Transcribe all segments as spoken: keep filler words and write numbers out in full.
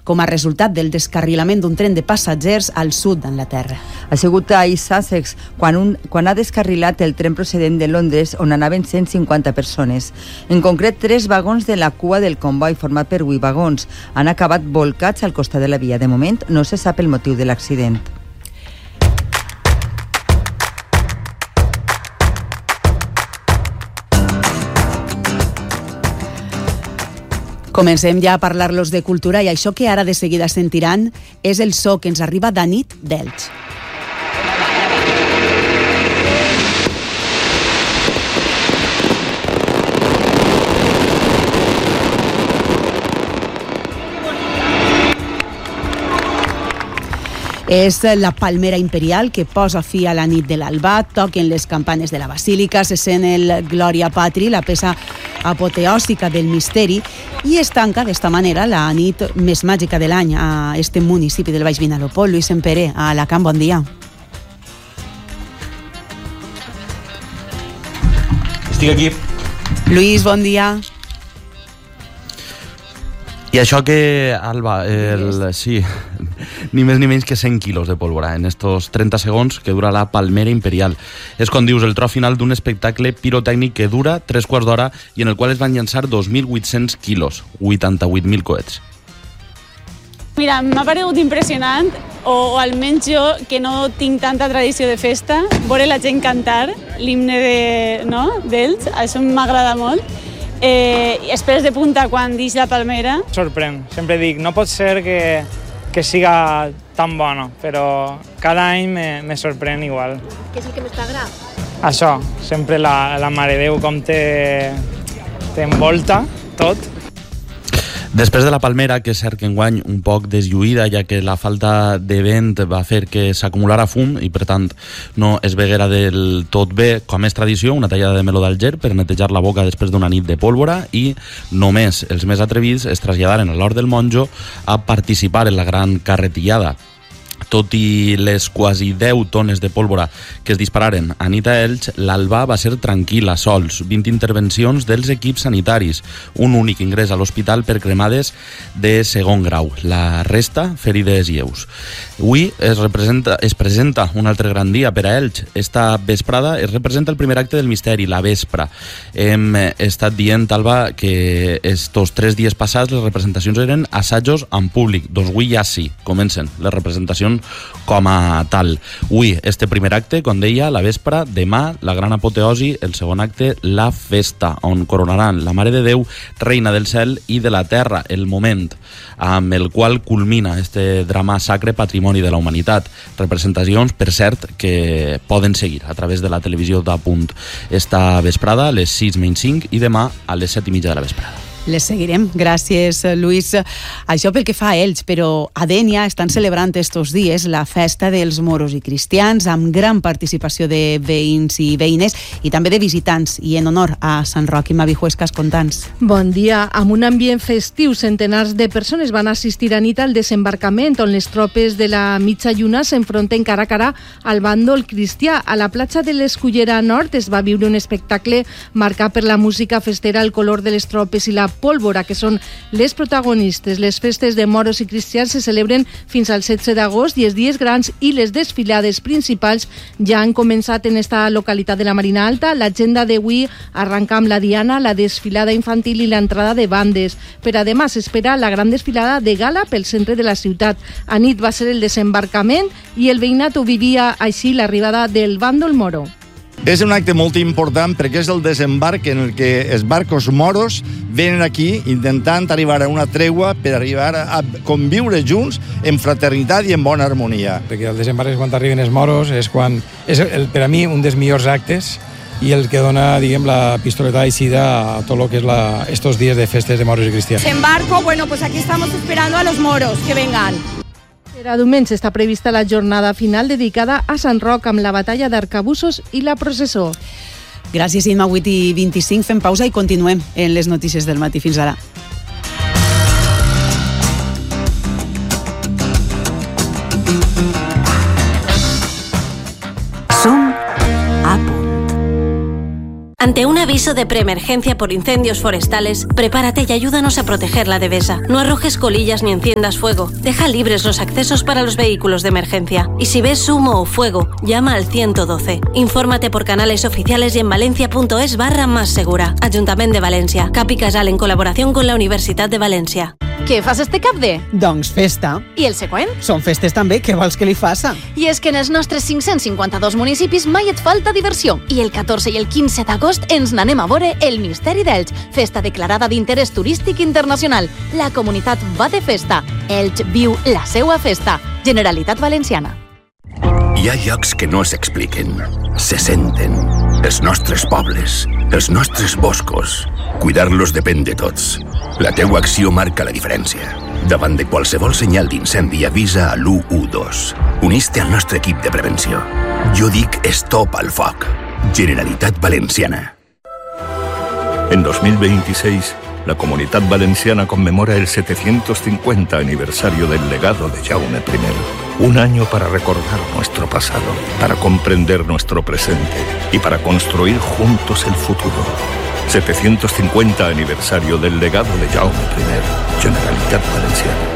com a resultat del descarrilament d'un tren de passatgers al sud d'Anglaterra. Ha sigut a East Sussex quan, un, quan ha descarrilat el tren procedent de Londres on anaven cent cinquanta persones. En concret, tres vagons de la cua del comboi format per vuit vagons han acabat volcats al costat de la via. De moment no se sap el motiu de l'accident. Comencem ja a parlar-los de cultura i això que ara de seguida sentiran és el so que ens arriba d'Anit d'Elx. És la palmera imperial que posa fi a la nit de l'alba, toquen les campanes de la basílica, se sent el Gloria Patri, la peça apoteòsica del misteri, i es tanca d'esta manera la nit més màgica de l'any a este municipi del Baix Vinalopó. Lluís Sempere, a Alacant, bon dia. Estic aquí. Lluís, bon dia. I això que, Alba, el, sí, ni més ni menys que cent quilos de pólvora en estos trenta segons que dura la palmera imperial. És, com dius, el tro final d'un espectacle pirotècnic que dura tres quarts d'hora i en el qual es van llançar dos mil vuit-cents quilos, vuitanta-vuit mil coets. Mira, m'ha paregut impressionant, o, o almenys jo, que no tinc tanta tradició de festa, veure la gent cantar l'himne de, no, d'ells, això m'agrada molt. Eh, esperes de punta quan dix la palmera. Sorprèn, sempre dic, no pot ser que, que siga tan bona, però cada any me, me sorprèn igual. Què és el que més t'agrada? Això, sempre la, la Mare Déu com t'envolta tot. Després de la palmera, que és cert que enguany un poc deslluïda, ja que la falta de vent va fer que s'acumulara fum i, per tant, no es veguera del tot bé, com és tradició, una tallada de meló d'Alger per netejar la boca després d'una nit de pólvora, i només els més atrevits es traslladaren a l'Hort del Monjo a participar en la gran carretillada. Tot i les quasi deu tones de pólvora que es dispararen a nit a Elx, l'alba va ser tranquil·la, sols, vint intervencions dels equips sanitaris, un únic ingrés a l'hospital per cremades de segon grau, la resta ferides lleus. Avui es, representa, es presenta un altre gran dia per a Elx. Esta vesprada es representa el primer acte del misteri, la vespra. Hem estat dient, Alba, que estos tres dies passats les representacions eren assajos en públic, doncs avui ja sí, comencen les representacions com a tal. Avui, este primer acte, com deia, la vespra, demà, la gran apoteosi, el segon acte, la festa, on coronaran la Mare de Déu, reina del cel i de la terra, el moment amb el qual culmina este drama sacre patrimoni de la humanitat. Representacions, per cert, que poden seguir a través de la televisió d'Apunt esta vesprada a les sis menys cinc i demà a les set i mitja de la vesprada. Les seguirem. Gràcies, Lluís. Això pel que fa a ells, però a Dénia estan celebrant estos dies la festa dels moros i cristians amb gran participació de veïns i veïnes i també de visitants, i en honor a Sant Roc i Mavijuescas, contants. Bon dia. Amb un ambient festiu, centenars de persones van assistir a nit al desembarcament on les tropes de la mitja lluna s'enfronten cara a cara al bàndol cristià. A la platja de l'Escullera Nord es va viure un espectacle marcat per la música festera, el color de les tropes i la pólvora, que són les protagonistes. Les festes de moros i cristians se celebren fins al setze d'agost i els dies grans i les desfilades principals ja han començat en esta localitat de la Marina Alta. L'agenda d'avui arranca amb la Diana, la desfilada infantil i l'entrada de bandes. Per a demà s'espera la gran desfilada de gala pel centre de la ciutat. A nit va ser el desembarcament i el veïnat ho vivia així l'arribada del bàndol moro. És un acte molt important perquè és el desembarc en el que els barcos moros venen aquí intentant arribar a una tregua per arribar a conviure junts en fraternitat i en bona harmonia. Perquè el desembarc és quan arriben els moros, és quan és el, per a mi un dels millors actes i el que dona, diguem, la pistoletada eixida a tot lo que és la, estos días de festes de moros i cristians. Desembarco, bueno, pues aquí estamos esperando a los moros que vengan. Per a diumenge està prevista la jornada final dedicada a Sant Roc amb la batalla d'arcabussos i la processó. Gràcies, Imma. vuit i vint-i-cinc, fem pausa i continuem en les notícies del matí. Fins ara. Som a punt. Ante un aviso de preemergencia por incendios forestales, prepárate y ayúdanos a proteger la devesa. No arrojes colillas ni enciendas fuego. Deja libres los accesos para los vehículos de emergencia. Y si ves humo o fuego, llama al ciento doce. Infórmate por canales oficiales y en valencia.es barra más segura. Ayuntamiento de Valencia. Cap i Casal en col·laboració con la Universitat de València. Què fas este cap de? Doncs festa. I el següent? Són festes també, què vols que li faça? I és que en els nostres cinc-cents cinquanta-dos municipis mai et falta diversió. I el catorze i el quinze d'agost ens n'anem a veure el Misteri d'Elx, festa declarada d'interès turístic internacional. La comunitat va de festa. Elx viu la seua festa. Generalitat Valenciana. Hi ha llocs que no s'expliquen, se senten. Els nostres pobles, els nostres boscos. Cuidar-los depèn de tots. La teua acció marca la diferència. Davant de qualsevol senyal d'incendi, avisa a l'u u dos. Unís-te al nostre equip de prevenció. Jo dic stop al foc. Generalitat Valenciana. En dos mil veintiséis, la Comunidad Valenciana conmemora el setecientos cincuenta aniversario del legado de Jaume primero. Un año para recordar nuestro pasado, para comprender nuestro presente y para construir juntos el futuro. setecientos cincuenta aniversario del legado de Jaume primero. Generalitat Valenciana.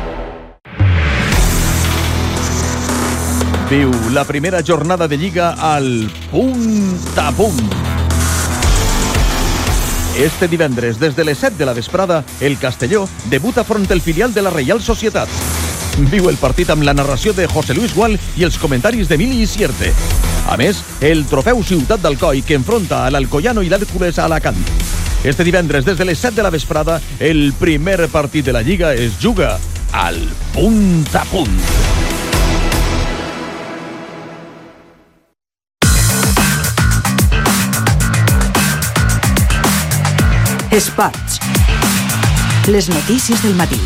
Viu la primera jornada de Lliga al punt a punt. Este divendres, des de les set de la vesprada, el Castelló debuta front el filial de la Reial Societat. Viu el partit amb la narració de José Luis Gual i els comentaris d'Emili Isierte. A més, el trofeu Ciutat d'Alcoi, que enfronta a l'Alcoyano i l'Hèrcules a Alacant. Este divendres, des de les set de la vesprada, el primer partit de la Lliga es juga al punt a punt. Esports. Les notícies del matí.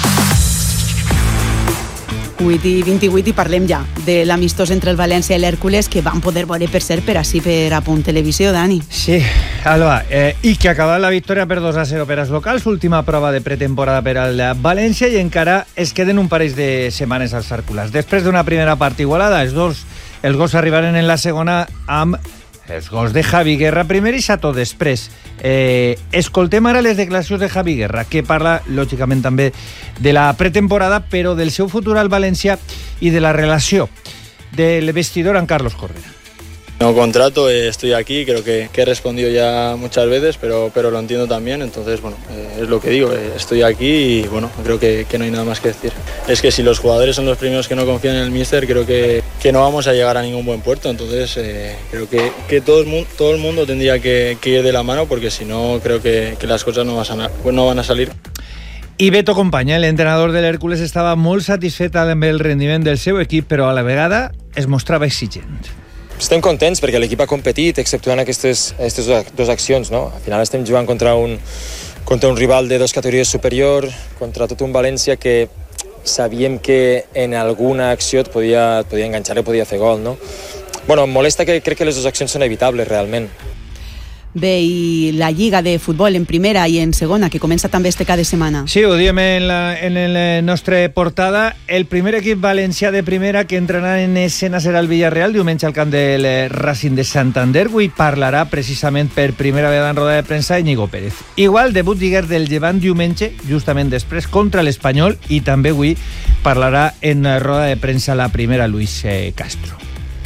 vuit i vint-i-vuit i parlem ja de l'amistós entre el València i l'Hèrcules que van poder veure per cert per així per a Punt Televisió, Dani. Sí, Alba, eh, i que ha acabat la victòria per dos a zero per als locals, última prova de pretemporada per al València i encara es queden un parell de setmanes als Hèrcules. Després d'una primera part igualada, els dos els gols arribaren en la segona amb els gols de Javi Guerra primer i Sato després. Eh, escoltem ara les declaracions de Javi Guerra, que parla, lògicament, també de la pretemporada, però del seu futur al València i de la relació del vestidor amb Carlos Correa. No contrato, eh, estoy aquí, creo que, que he respondido ya muchas veces, pero, pero lo entiendo también, entonces, bueno, eh, es lo que digo, eh, estoy aquí y, bueno, creo que, que no hay nada más que decir. Es que si los jugadores son los primeros que no confían en el míster, creo que, que no vamos a llegar a ningún buen puerto, entonces eh, creo que, que todo, el mundo, todo el mundo tendría que, que ir de la mano, porque si no, creo que, que las cosas no van, a, no van a salir. I Beto Companya, l'entrenador de l'Hèrcules, estava molt satisfet amb el rendiment del seu equip, però a la vegada es mostrava exigent. Estem contents perquè l'equip ha competit, exceptuant aquestes, aquestes dues accions, no? Al final estem jugant contra un, contra un rival de dues categories superior, contra tot un València que sabíem que en alguna acció et podia, et podia enganxar i podia fer gol, no? Bueno, em molesta que crec que les dues accions són evitables, realment. Bé, i la Lliga de Futbol en primera i en segona, que comença també este cada setmana. Sí, ho diem en la, en la nostra portada. El primer equip valencià de primera que entrarà en escena serà el Villarreal, diumenge al camp del Racing de Santander. Avui parlarà precisament per primera vegada en roda de premsa Íñigo Pérez. Igual, debut lliguer del Llevant diumenge, justament després, contra l'Espanyol, i també avui parlarà en roda de premsa la primera Luis Castro.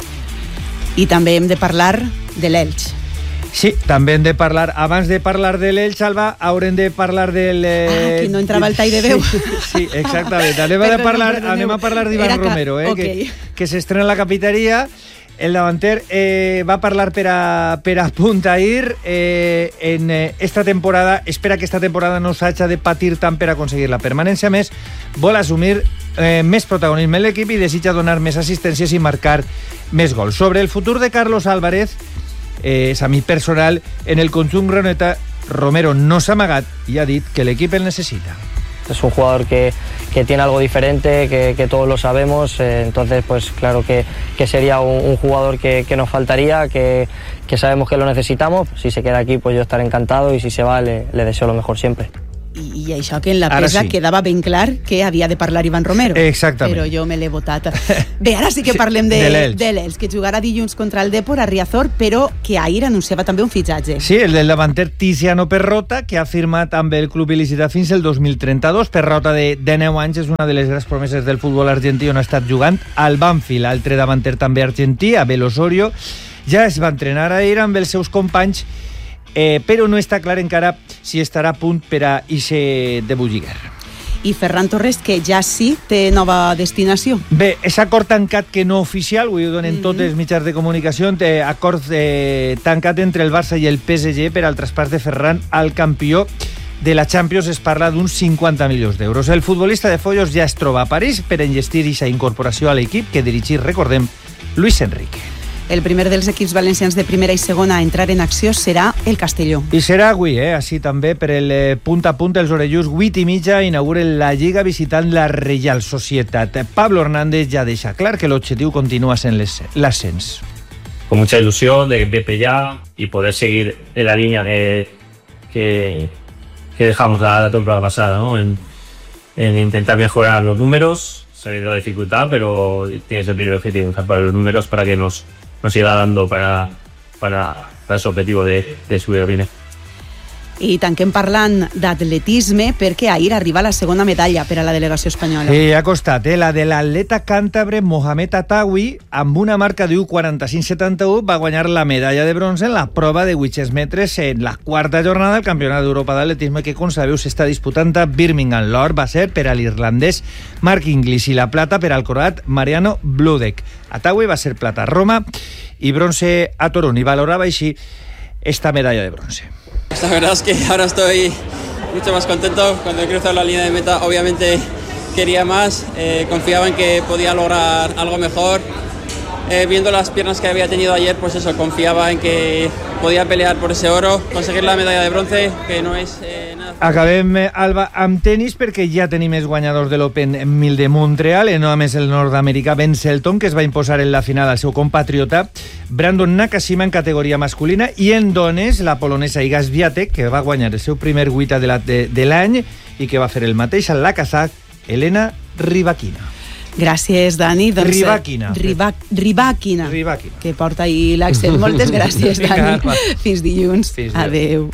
I també hem de parlar de l'Elx. Sí, també hem de parlar, abans de parlar de l'Elx, Alba, haurem de parlar del... Eh... Ah, que no entrava el tall de veu. Sí, sí, exactament. Anem a parlar, anem a parlar d'Ivan Era Romero, eh, okay. que, que s'estrena en la capitania. El davanter eh, va parlar per a, per a Puntair eh, en eh, esta temporada. Espera que esta temporada no s'haja de patir tant per aconseguir la permanència. Més, vol assumir eh, més protagonisme en l'equip i desitja donar més assistències i marcar més gols. Sobre el futur de Carlos Álvarez, Eh, és a mi personal, en el conjunt granota, Romero no s'ha amagat i ha dit que l'equip el necessita. Es un jugador que, que tiene algo diferente, que, que todos lo sabemos, eh, entonces pues claro que, que sería un, un jugador que, que nos faltaría, que, que sabemos que lo necesitamos. Si se queda aquí pues yo estaré encantado y si se va le, le deseo lo mejor siempre. I, i això que en la presa sí. quedava ben clar que havia de parlar Ivan Romero. Exactament. Però jo me l'he votat. Bé, ara sí que parlem de, de l'Elx, que jugarà dilluns contra el Depor a Riazor, però que ahir anunciava també un fitxatge. Sí, el del davanter Tiziano Perrota, que ha firmat amb el club il·lícita fins el dos mil trenta-dos. Perrota de deu anys és una de les grans promeses del futbol argentí, on ha estat jugant al Banfield. Altre davanter també argentí, Abel Osorio, ja es va entrenar ahir amb els seus companys, eh, però no està clar encara si estarà a punt per a ixe de Bulliguer. I Ferran Torres, que ja sí té nova destinació. Bé, és acord tancat que no oficial, ho donen mm -hmm. tots els mitjans de comunicació, té acord eh, tancat entre el Barça i el P S G per al traspàs de Ferran al campió de la Champions. Es parla d'uns cinquanta milions d'euros. El futbolista de Follos ja es troba a París per enllestir aquesta incorporació a l'equip que dirigir, recordem, Luis Enrique. El primer dels equips valencians de primera i segona a entrar en acció serà el Castelló. I serà avui, eh? Així també per el eh, punt a punt els orelluts, vuit i mitja, inauguren la Lliga visitant la Reial Societat. Pablo Hernández ja deixa clar que l'objectiu continua sent l'ascens. Con mucha ilusión de ver ya y poder seguir en la línea de, que, que dejamos la, la temporada pasada, ¿no? En, en intentar mejorar los números, sabiendo la dificultad, pero tienes el primer objetivo, para los números para que nos nos siga dando para, para, para ese objetivo de, de subir al Pine. I tanquem parlant d'atletisme perquè ahir arriba la segona medalla per a la delegació espanyola. Sí, ha costat, eh? La de l'atleta càntabre Mohamed Atawi, amb una marca de u quaranta-cinc setanta-u, va guanyar la medalla de bronze en la prova de vuit-cents metres en la quarta jornada del Campionat d'Europa d'Atletisme, que, com sabeu, s'està disputant a Birmingham. L'or va ser per a l'irlandès Mark Inglis i la plata per al croat Mariano Bludek. Atawi va ser plata a Roma i bronze a Toron, i valorava així esta medalla de bronce. La verdad es que ahora estoy mucho más contento. Cuando he cruzado la línea de meta, obviamente quería más, eh, confiaba en que podía lograr algo mejor. Eh, viendo las piernas que había tenido ayer, pues eso, confiaba en que podía pelear por ese oro, conseguir la medalla de bronce, que no es eh, nada. Acabem, Alba, amb tenis, perquè ja tenim els guanyadors de l'Open mil de Montreal, no només el nord-americà Ben Shelton, que es va imposar en la final al seu compatriota Brandon Nakashima en categoria masculina, i en dones, la polonesa Iga Swiatek, que va guanyar el seu primer vuita de, la, de, de l'any i que va fer el mateix en la kazakh Elena Rybakina. Gràcies, Dani. Doncs, Rybakina. Riba, Rybakina. Rybakina. Que porta ahir l'accent. Moltes gràcies, Dani. Fins dilluns. Fins Adeu.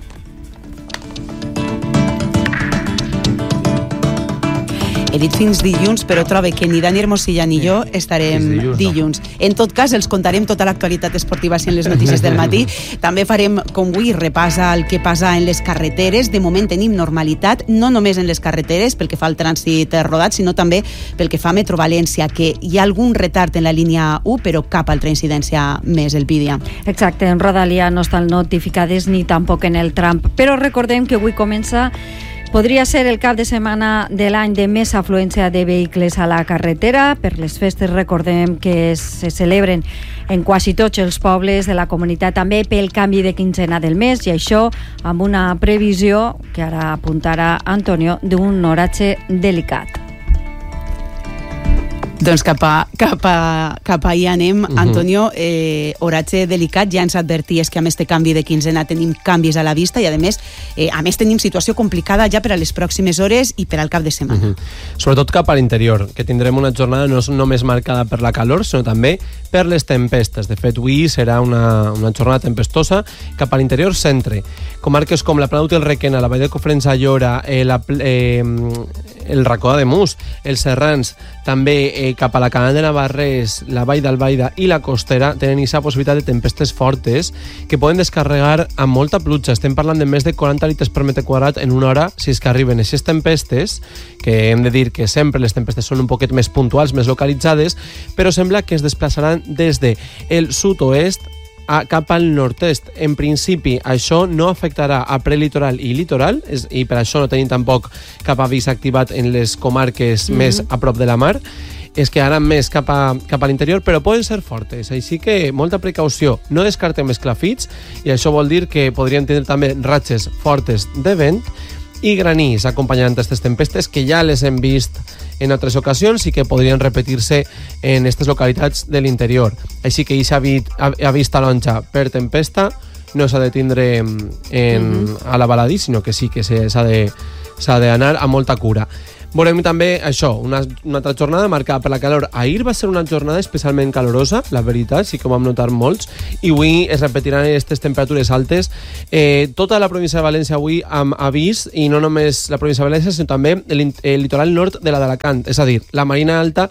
He dit fins dilluns, però trobo que ni Dani Hermosilla ni jo estarem dilluns, dilluns. No. En tot cas, els contarem tota l'actualitat esportiva en les notícies del matí. També farem, com avui, repassa el que passa en les carreteres. De moment tenim normalitat, no només en les carreteres, pel que fa al trànsit rodat, sinó també pel que fa a Metro València, que hi ha algun retard en la línia u, però cap altra incidència més, el Pídia. Exacte, en Rodalia no estan notificades ni tampoc en el tram. Però recordem que avui comença podria ser el cap de setmana de l'any de més afluència de vehicles a la carretera. Per les festes recordem que se celebren en quasi tots els pobles de la comunitat, també pel canvi de quinzena del mes, i això amb una previsió que ara apuntarà Antonio d'un oratge delicat. Doncs cap a, cap a, cap a hi anem, uh-huh. Antonio. Eh, oratge delicat, ja ens adverties que a més de canvi de quinzena tenim canvis a la vista i a més, eh, a més tenim situació complicada ja per a les pròximes hores i per al cap de setmana. Uh-huh. Sobretot cap a l'interior, que tindrem una jornada no només marcada per la calor, sinó també per les tempestes. De fet, avui serà una, una jornada tempestosa cap a l'interior centre. Comarques com la Plana d'Útil Requena, la Vall de Cofrents a Llora, eh, la, eh, el Racó de Mus, els Serrans, també eh, cap a la Canal de Navarrés, la Vall d'Albaida i la Costera tenen aquesta possibilitat de tempestes fortes que poden descarregar amb molta pluja. Estem parlant de més de quaranta litres per metre quadrat en una hora si és que arriben aquestes tempestes, que hem de dir que sempre les tempestes són un poquet més puntuals, més localitzades, però sembla que es desplaçaran des de el sud-oest a, cap al nord-est. En principi, això no afectarà a prelitoral i litoral, és, i per això no tenim tampoc cap avís activat en les comarques mm-hmm. més a prop de la mar. Es quedaran més cap a, cap a l'interior, però poden ser fortes, així que molta precaució. No descartem esclafits, i això vol dir que podrien tenir també ratxes fortes de vent i granís acompanyant aquestes tempestes, que ja les hem vist en altres ocasions i que podrien repetir-se en aquestes localitats de l'interior. Així que hi s'ha vist, ha vist talonja per tempesta no s'ha de tindre en, mm-hmm. a la baladí, sinó que sí que s'ha de, s'ha d'anar amb molta cura. Veurem també això, una, una altra jornada marcada per la calor. Ahir va ser una jornada especialment calorosa, la veritat, sí que ho vam notar molts, i avui es repetiran aquestes temperatures altes. Eh, tota la província de València avui amb avís, i no només la província de València, sinó també el, el litoral nord de la d'Alacant, és a dir, la Marina Alta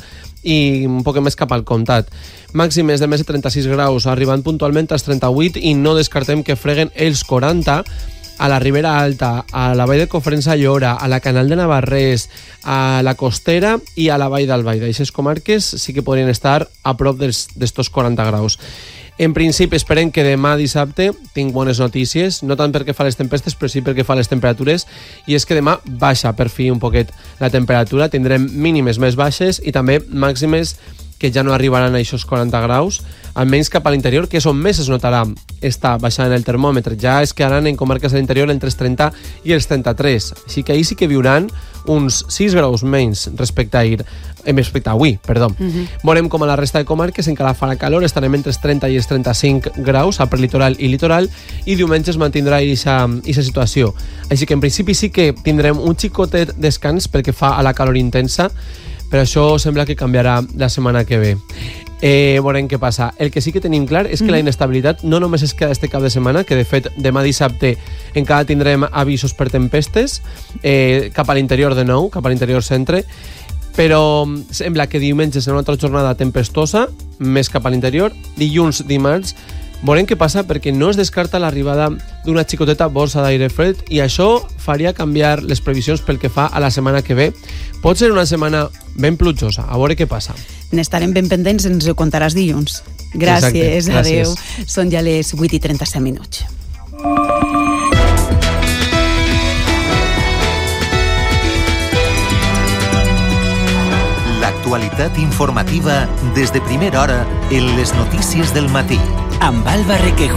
i un poc més cap al comtat. Màximes de més de trenta-sis graus, arribant puntualment als trenta-vuit, i no descartem que freguen els quaranta a la Ribera Alta, a la Vall de Cofrents a Llora, a la Canal de Navarrés, a la Costera i a la Vall d'Albaida. Aquestes comarques sí que podrien estar a prop d'estos quaranta graus. En principi esperem que demà dissabte tinc bones notícies, no tant perquè fa les tempestes, però sí perquè fa les temperatures, i és que demà baixa per fi un poquet la temperatura, tindrem mínimes més baixes i també màximes que ja no arribaran a aquests quaranta graus, almenys cap a l'interior, que és on més es notarà està baixant el termòmetre. Ja es quedaran en comarques de l'interior entre els trenta i els trenta-tres. Així que ahir sí que viuran uns sis graus menys respecte a ahir, eh, respecte a avui, perdó. Uh-huh. Veurem com a la resta de comarques encara farà calor, estarem entre els trenta i els trenta-cinc graus a prelitoral i litoral, i diumenge es mantindrà aquesta situació. Així que en principi sí que tindrem un xicotet descans pel que fa a la calor intensa, però això sembla que canviarà la setmana que ve. Eh, veurem què passa. El que sí que tenim clar és que mm. la inestabilitat no només es queda este cap de setmana, que de fet demà dissabte encara tindrem avisos per tempestes, eh, cap a l'interior de nou, cap a l'interior centre, però sembla que diumenge serà una altra jornada tempestosa, més cap a l'interior, dilluns, dimarts. Veurem què passa, perquè no es descarta l'arribada d'una xicoteta borsa d'aire fred, i això faria canviar les previsions pel que fa a la setmana que ve. Pot ser una setmana ben plujosa, a veure què passa. N'estarem ben pendents, ens ho contaràs dilluns. Gràcies, Exacte, adeu. gràcies. Són ja les vuit i trenta-set minuts. L'actualitat informativa des de primera hora en les notícies del matí. Amb Alba Requejo.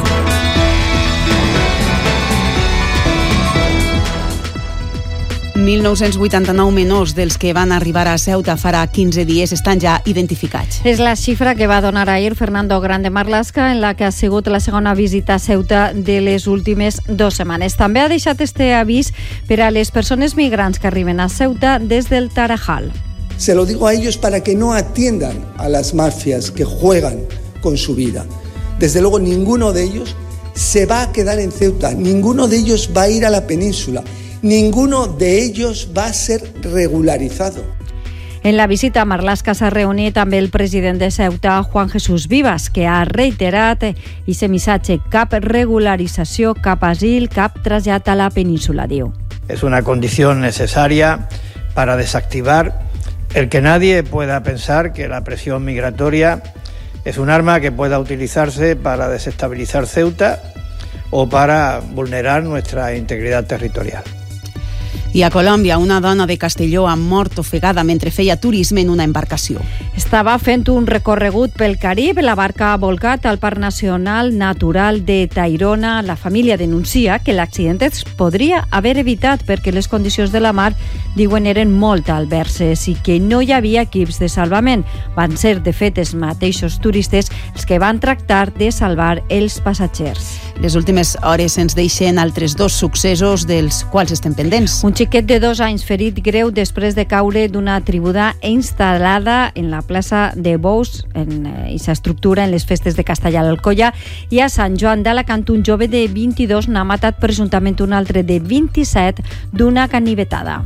mil nou-cents vuitanta-nou menors dels que van arribar a Ceuta farà quinze dies estan ja identificats. És la xifra que va donar ahir Fernando Grande Marlaska, en la que ha sigut la segona visita a Ceuta de les últimes dues setmanes. També ha deixat este avís per a les persones migrants que arriben a Ceuta des del Tarajal. Se lo digo a ellos para que no atiendan a las mafias que juegan con su vida. Desde luego, ninguno de ellos se va a quedar en Ceuta, ninguno de ellos va a ir a la península, ninguno de ellos va a ser regularizado. En la visita a Marlaska s'ha reunit amb el president de Ceuta, Juan Jesús Vivas, que ha reiterat aquest missatge: cap regularització, cap asil, cap trasllat a la península, diu. Es una condición necesaria para desactivar el que nadie pueda pensar que la presión migratoria es un arma que pueda utilizarse para desestabilizar Ceuta o para vulnerar nuestra integridad territorial. I a Colòmbia, una dona de Castelló ha mort ofegada mentre feia turisme en una embarcació. Estava fent un recorregut pel Carib, la barca ha volcat al Parc Nacional Natural de Tayrona. La família denuncia que l'accident es podria haver evitat perquè les condicions de la mar, diuen, eren molt adverses i que no hi havia equips de salvament. Van ser, de fet, els mateixos turistes els que van tractar de salvar els passatgers. Les últimes hores ens deixen altres dos successos dels quals estem pendents. Un xiquet de dos anys ferit greu després de caure d'una tribuda instal·lada en la plaça de Bous, en aquesta estructura, en les festes de Castellà l'Alcoia, i a Sant Joan d'Alacant un jove de vint-i-dos n'ha matat presumptament un altre de vint-i-set d'una canivetada.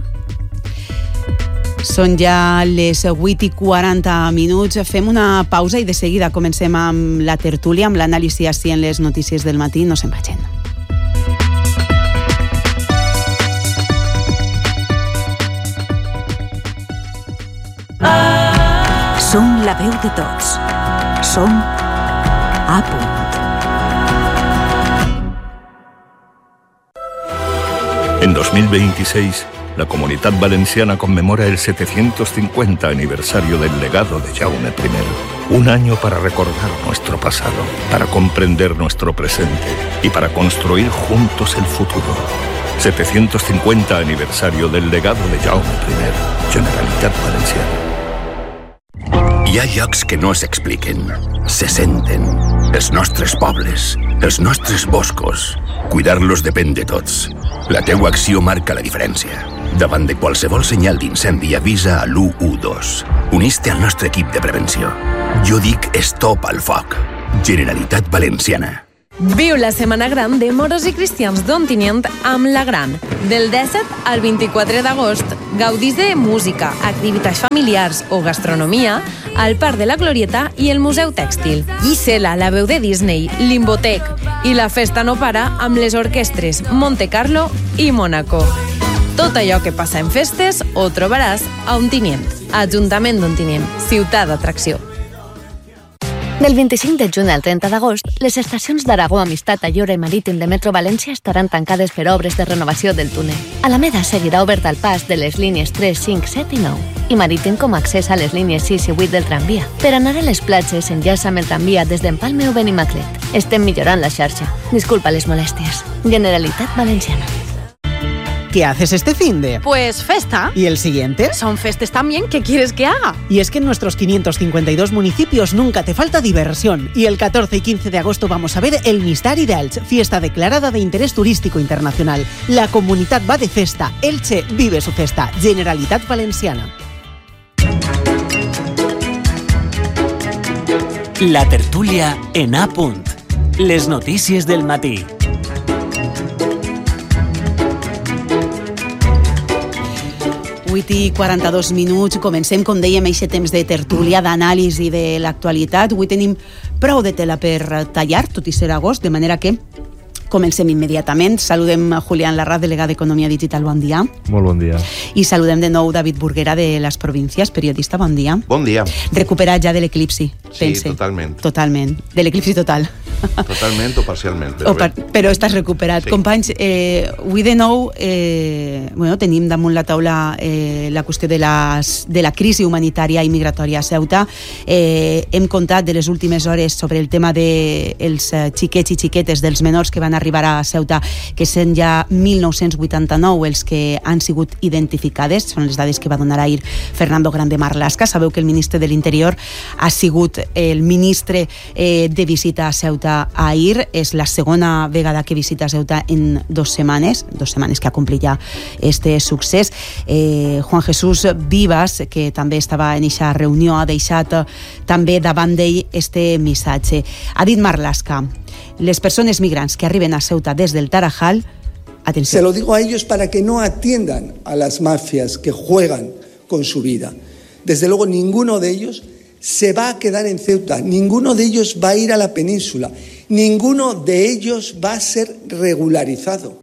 Són ja les vuit i quaranta minuts. Fem una pausa i de seguida comencem amb la tertúlia, amb l'anàlisi així en les notícies del matí. No se'n vagin. Som la veu de tots. Som A Punt. En dos mil veintiséis, la Comunitat Valenciana conmemora el setecientos cincuenta aniversario del legado de Jaume primero. Un año para recordar nuestro pasado, para comprender nuestro presente y para construir juntos el futuro. setecientos cincuenta aniversario del legado de Jaume primero. Generalitat Valenciana. Hi ha llocs que no s'expliquen, se senten. Els nostres pobles, els nostres boscos. Cuidar-los depèn de tots. La teua acció marca la diferència. Davant de qualsevol senyal d'incendi, avisa a l'u u dos. Unís-te al nostre equip de prevenció. Jo dic stop al foc. Generalitat Valenciana. Viu la Setmana Gran de Moros i Cristians d'Ontinyent amb La Gran. Del disset al vint-i-quatre d'agost, gaudís de música, activitats familiars o gastronomia al Parc de la Glorieta i el Museu Tèxtil. Gisela, la veu de Disney, Limbotec i la festa no para amb les orquestres Monte Carlo i Mónaco. Tot allò que passa en festes ho trobaràs a Ontinyent. Ajuntament d'Ontinyent, ciutat d'atracció. Del vint-i-cinc de juny al trenta d'agost, les estacions d'Aragó, Amistat, Allora i Marítim de Metro València estaran tancades per obres de renovació del túnel. Alameda seguirà obert al pas de les línies tres, cinc, set i nou i Marítim com a accés a les línies sis i vuit del tramvia. Per anar a les platges, enllaça amb el tramvia des d'Empalme o Benimaclet. Estem millorant la xarxa. Disculpa les molèsties. Generalitat Valenciana. ¿Qué haces este finde? Pues festa. ¿Y el siguiente? Son festes también, ¿qué quieres que haga? Y es que en nuestros quinientos cincuenta y dos municipios nunca te falta diversión. Y el catorce y quince de agosto vamos a ver el Misteri d'Elx, fiesta declarada de interés turístico internacional. La comunidad va de festa. Elche vive su festa. Generalitat Valenciana. La tertúlia en A punt. Les notícies del matí. vuit i quaranta-dos minuts, comencem, com dèiem, aquest temps de tertúlia, d'anàlisi de l'actualitat. Avui tenim prou de tela per tallar, tot i ser agost, de manera que comencem immediatament. Saludem a Julián Larraz, delegado d'Economia Digital, bon dia. Molt bon dia. I saludem de nou David Burguera, de Les Províncies, periodista, bon dia. Bon dia. Recuperat ja de l'eclipsi, sí, pense. Totalment. Totalment, de l'eclipsi total. Totalment o parcialment, però o per, Però estàs recuperat. Sí. Companys, eh, avui de nou eh, bueno, tenim damunt la taula eh, la qüestió de, les, de la crisi humanitària i migratòria a Ceuta. Eh, hem contat de les últimes hores sobre el tema dels de xiquets i xiquetes, dels menors que van arribar a Ceuta, que són ja mil nou-cents vuitanta-nou els que han sigut identificades. Són les dades que va donar ahir Fernando Grande Marlaska. Sabeu que el ministre de l'Interior ha sigut el ministre eh, de visita a Ceuta ahir. És la segona vegada que visita Ceuta en dos setmanes, dos setmanes que ha complit ja este succés. Eh, Juan Jesús Vivas, que també estava en aquesta reunió, ha deixat també davant d'ell este missatge. Ha dit Marlaska: les persones migrants que arriben a Ceuta des del Tarajal, atenció. Se lo digo a ellos para que no atiendan a las mafias que juegan con su vida. Desde luego ninguno de ellos se va a quedar en Ceuta, ninguno de ellos va a ir a la península, ninguno de ellos va a ser regularizado.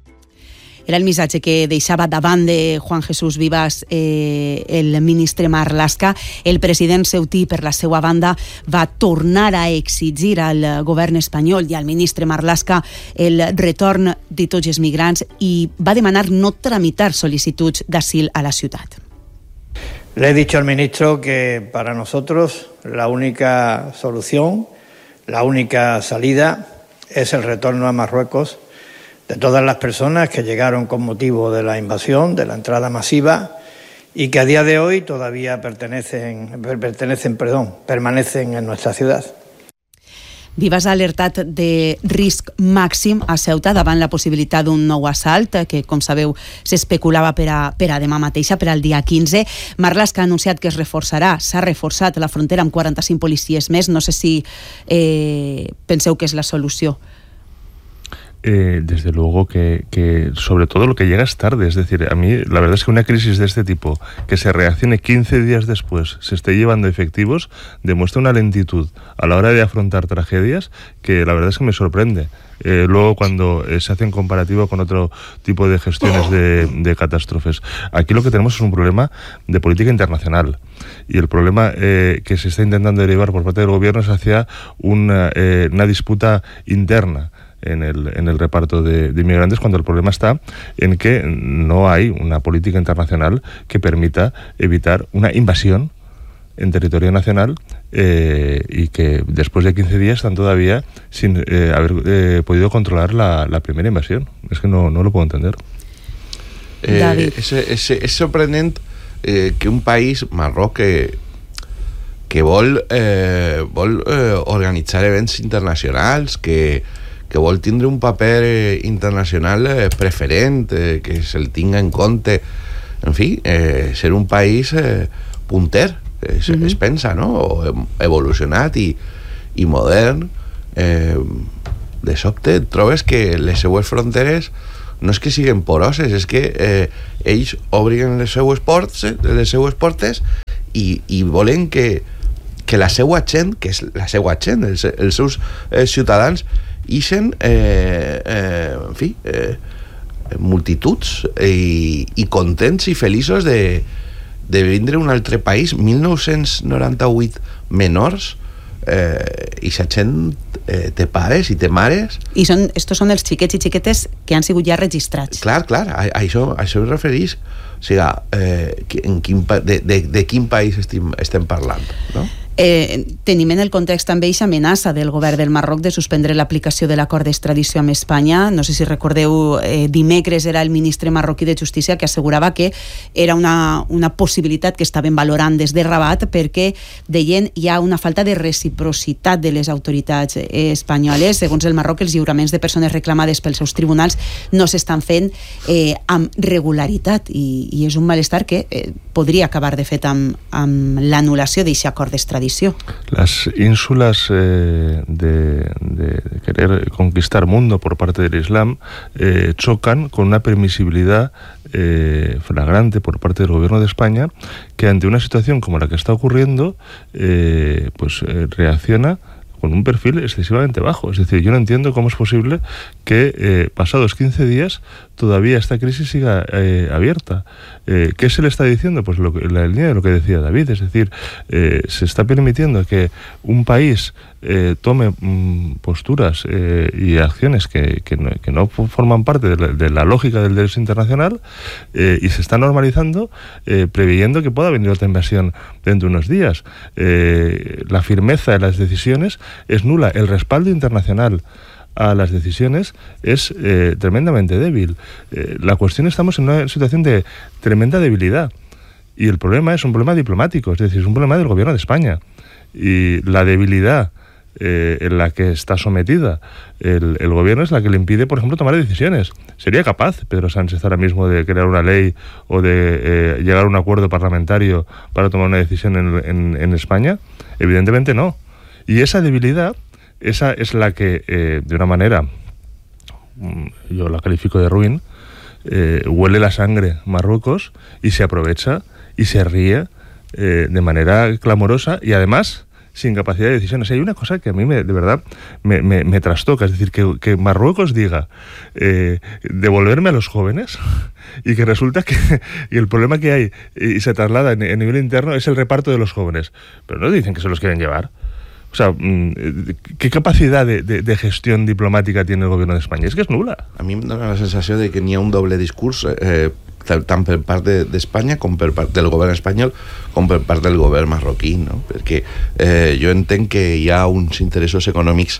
Era el missatge que deixava davant de Juan Jesús Vivas eh, el ministre Marlaska. El president ceutí, per la seva banda, va tornar a exigir al govern espanyol i al ministre Marlaska el retorn de tots els migrants i va demanar no tramitar sol·licituds d'asil a la ciutat. Le he dicho al ministro que para nosotros la única solución, la única salida es el retorno a Marruecos de todas las personas que llegaron con motivo de la invasión, de la entrada masiva y que a día de hoy todavía pertenecen, pertenecen, perdón, permanecen en nuestra ciudad. Vivas ha alertat de risc màxim a Ceuta davant la possibilitat d'un nou assalt, que, com sabeu, s'especulava per a, per a demà mateixa, per al dia quinze. Marlaska ha anunciat que es reforçarà, s'ha reforçat la frontera amb quaranta-cinc policies més. No sé si eh, penseu que és la solució. Eh, desde luego que, que sobre todo lo que llega es tarde, es decir, a mí la verdad es que una crisis de este tipo, que se reaccione quince días después, se esté llevando efectivos, demuestra una lentitud a la hora de afrontar tragedias que la verdad es que me sorprende. Eh, luego cuando eh, se hace en comparativo con otro tipo de gestiones de, de catástrofes. Aquí lo que tenemos es un problema de política internacional y el problema eh, que se está intentando derivar por parte del gobierno es hacia una, eh, una disputa interna en el, en el reparto de, de inmigrantes, cuando el problema está en que no hay una política internacional que permita evitar una invasión en territorio nacional eh, y que después de quince días están todavía sin eh, haber eh, podido controlar la, la primera invasión. Es que no, no lo puedo entender. Eh, és, és, és sorprenent eh, que un país, Marroc, que, que vol, eh, vol eh, organitzar events internacionals, que que vol tindre un paper eh, internacional eh, preferent, eh, que se'l tinga en compte, en fi, eh, ser un país eh, punter, eh, es, mm-hmm. es pensa, no? O evolucionat i, i modern. Eh, de sobte et trobes que les seues fronteres no és que siguin poroses, és que eh, ells obrin les seues portes, eh, les seues portes i, i volen que, que la seua gent, que és la seua gent, els, els seus eh, ciutadans, ixen, eh, eh, en fi, eh, multituds i, i contents i feliços de, de vindre a un altre país. mil nou-cents noranta-vuit menors, eh, i sa gent eh, té pares i té mares. I són, estos són els xiquets i xiquetes que han sigut ja registrats. Clar, clar, a, a això, a això es referís. O sigui, eh, en quin, de, de, de quin país estem, estem parlant, no? Eh, tenim en el context també aquesta amenaça del govern del Marroc de suspendre l'aplicació de l'acord d'extradició amb Espanya. No sé si recordeu, eh, dimecres era el ministre marroquí de Justícia que assegurava que era una, una possibilitat que estaven valorant des de Rabat, perquè deien hi ha una falta de reciprocitat de les autoritats espanyoles. Segons el Marroc, els lliuraments de persones reclamades pels seus tribunals no s'estan fent eh, amb regularitat, i, i és un malestar que eh, podria acabar de fet amb, amb l'anul·lació d'aquest acord d'extradició. Las ínsulas eh, de, de querer conquistar mundo por parte del Islam eh, chocan con una permisibilidad eh, flagrante por parte del gobierno de España, que ante una situación como la que está ocurriendo eh, pues eh, reacciona con un perfil excesivamente bajo. Es decir, yo no entiendo cómo es posible que eh, pasados quince días todavía esta crisis siga eh, abierta. Eh, ¿Qué se le está diciendo? Pues lo que, la línea de lo que decía David, es decir, eh, se está permitiendo que un país eh, tome mm, posturas eh, y acciones que, que, no, que no forman parte de la, de la lógica del derecho internacional, eh, y se está normalizando eh, preveyendo que pueda venir otra invasión dentro de unos días. Eh, la firmeza de las decisiones es nula, el respaldo internacional a las decisiones es eh, tremendamente débil. Eh, la cuestión, estamos en una situación de tremenda debilidad, y el problema es un problema diplomático, es decir, es un problema del gobierno de España, y la debilidad eh, en la que está sometida el, el gobierno es la que le impide, por ejemplo, tomar decisiones. ¿Sería capaz Pedro Sánchez ahora mismo de crear una ley o de eh, llegar a un acuerdo parlamentario para tomar una decisión en, en, en España? Evidentemente no. Y esa debilidad, esa es la que, eh, de una manera, yo la califico de ruin, eh, huele la sangre Marruecos y se aprovecha y se ríe eh, de manera clamorosa, y además sin capacidad de decisiones. Hay una cosa que a mí me, de verdad me, me, me trastoca, es decir, que, que Marruecos diga eh, devolverme a los jóvenes, y que resulta que y el problema que hay y se traslada en, en nivel interno es el reparto de los jóvenes, pero no dicen que se los quieren llevar. O sea, ¿qué capacidad de, de, de gestión diplomática tiene el gobierno de España? Es que es nula. A mi em dona la sensació de que n'hi ha un doble discurs, eh, tant per part d'Espanya com per part del govern espanyol com per part del govern marroquí, no? Perquè eh, jo entenc que hi ha uns interessos econòmics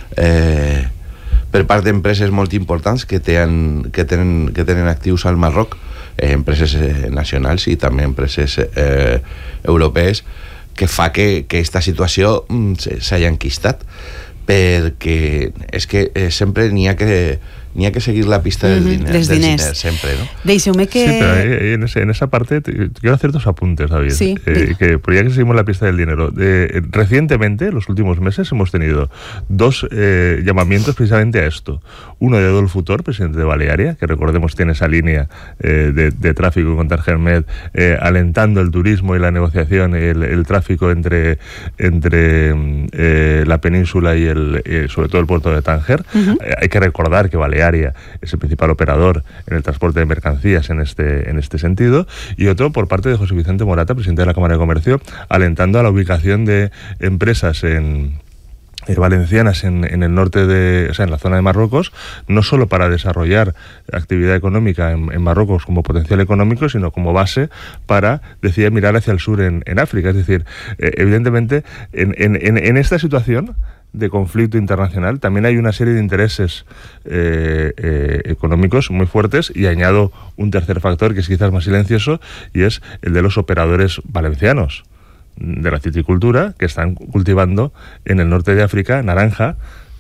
eh, per part d'empreses molt importants que tenen, que tenen, que tenen actius al Marroc, eh, empreses eh, nacionals i també empreses eh, europees, que fa que, que esta situació mm, s'hagi enquistat, perquè és que eh, sempre n'hi ha que n'hi ha que seguir la pista del mm-hmm, diner, dels dels diners. diners, sempre, ¿no? Deixeu-me que... Sí, pero ahí, en, ese, en esa parte te, quiero hacer dos apuntes, David. Sí. Eh, que, porque ya que seguimos la pista del dinero, eh, recientemente, en los últimos meses, hemos tenido dos eh, llamamientos precisamente a esto. Uno de Adolfo Utor, presidente de Balearia, que recordemos tiene esa línea eh, de, de tráfico con Tanger-Med, eh, alentando el turismo y la negociación, el, el tráfico entre, entre eh, la península y el, eh, sobre todo el puerto de Tánger. Uh-huh. Eh, hay que recordar que Balearia es el principal operador en el transporte de mercancías en este, en este sentido, y otro por parte de José Vicente Morata, presidente de la Cámara de Comercio, alentando a la ubicación de empresas en Eh, valencianas en, en el norte de, o sea, en la zona de Marruecos, no solo para desarrollar actividad económica en, en Marruecos como potencial económico, sino como base para decidir mirar hacia el sur en, en África. Es decir, eh, evidentemente, en, en, en esta situación de conflicto internacional también hay una serie de intereses eh, eh, económicos muy fuertes, y añado un tercer factor que es quizás más silencioso, y es el de los operadores valencianos de la citricultura, que están cultivando en el norte de África naranja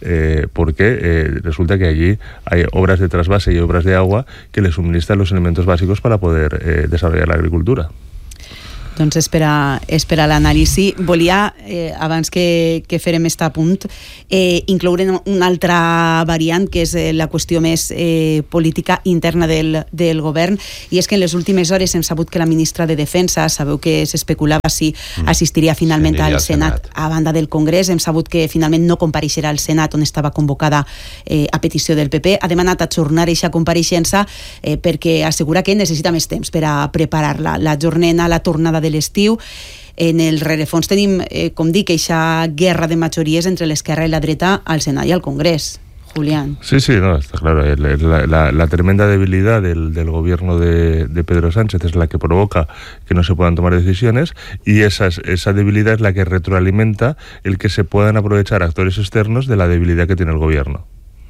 eh, porque eh, resulta que allí hay obras de trasvase y obras de agua que le suministran los elementos básicos para poder eh, desarrollar la agricultura. Doncs és per a, és per a l'anàlisi. Volia, eh, abans que, que farem este punt, eh, incloure una altra variant, que és eh, la qüestió més eh, política interna del, del govern, i és que en les últimes hores hem sabut que la ministra de Defensa, sabeu que s'especulava si assistiria finalment al Senat, Senat a banda del Congrés, hem sabut que finalment no compareixerà al Senat, on estava convocada eh, a petició del P P, ha demanat ajornar aquesta compareixença eh, perquè assegura que necessita més temps per a preparar-la. La jornada, la tornada de l'estiu. En el rerefons tenim, eh, com dic, aquesta guerra de majories entre l'esquerra i la dreta al Senat y al Congreso. Julián. Sí, sí, no, está claro. La, la, la tremenda debilidad del, del gobierno de, de Pedro Sánchez es la que provoca que no se puedan tomar decisiones, y esa, esa debilidad es la que retroalimenta el que se puedan aprovechar actores externos de la debilidad que tiene el gobierno.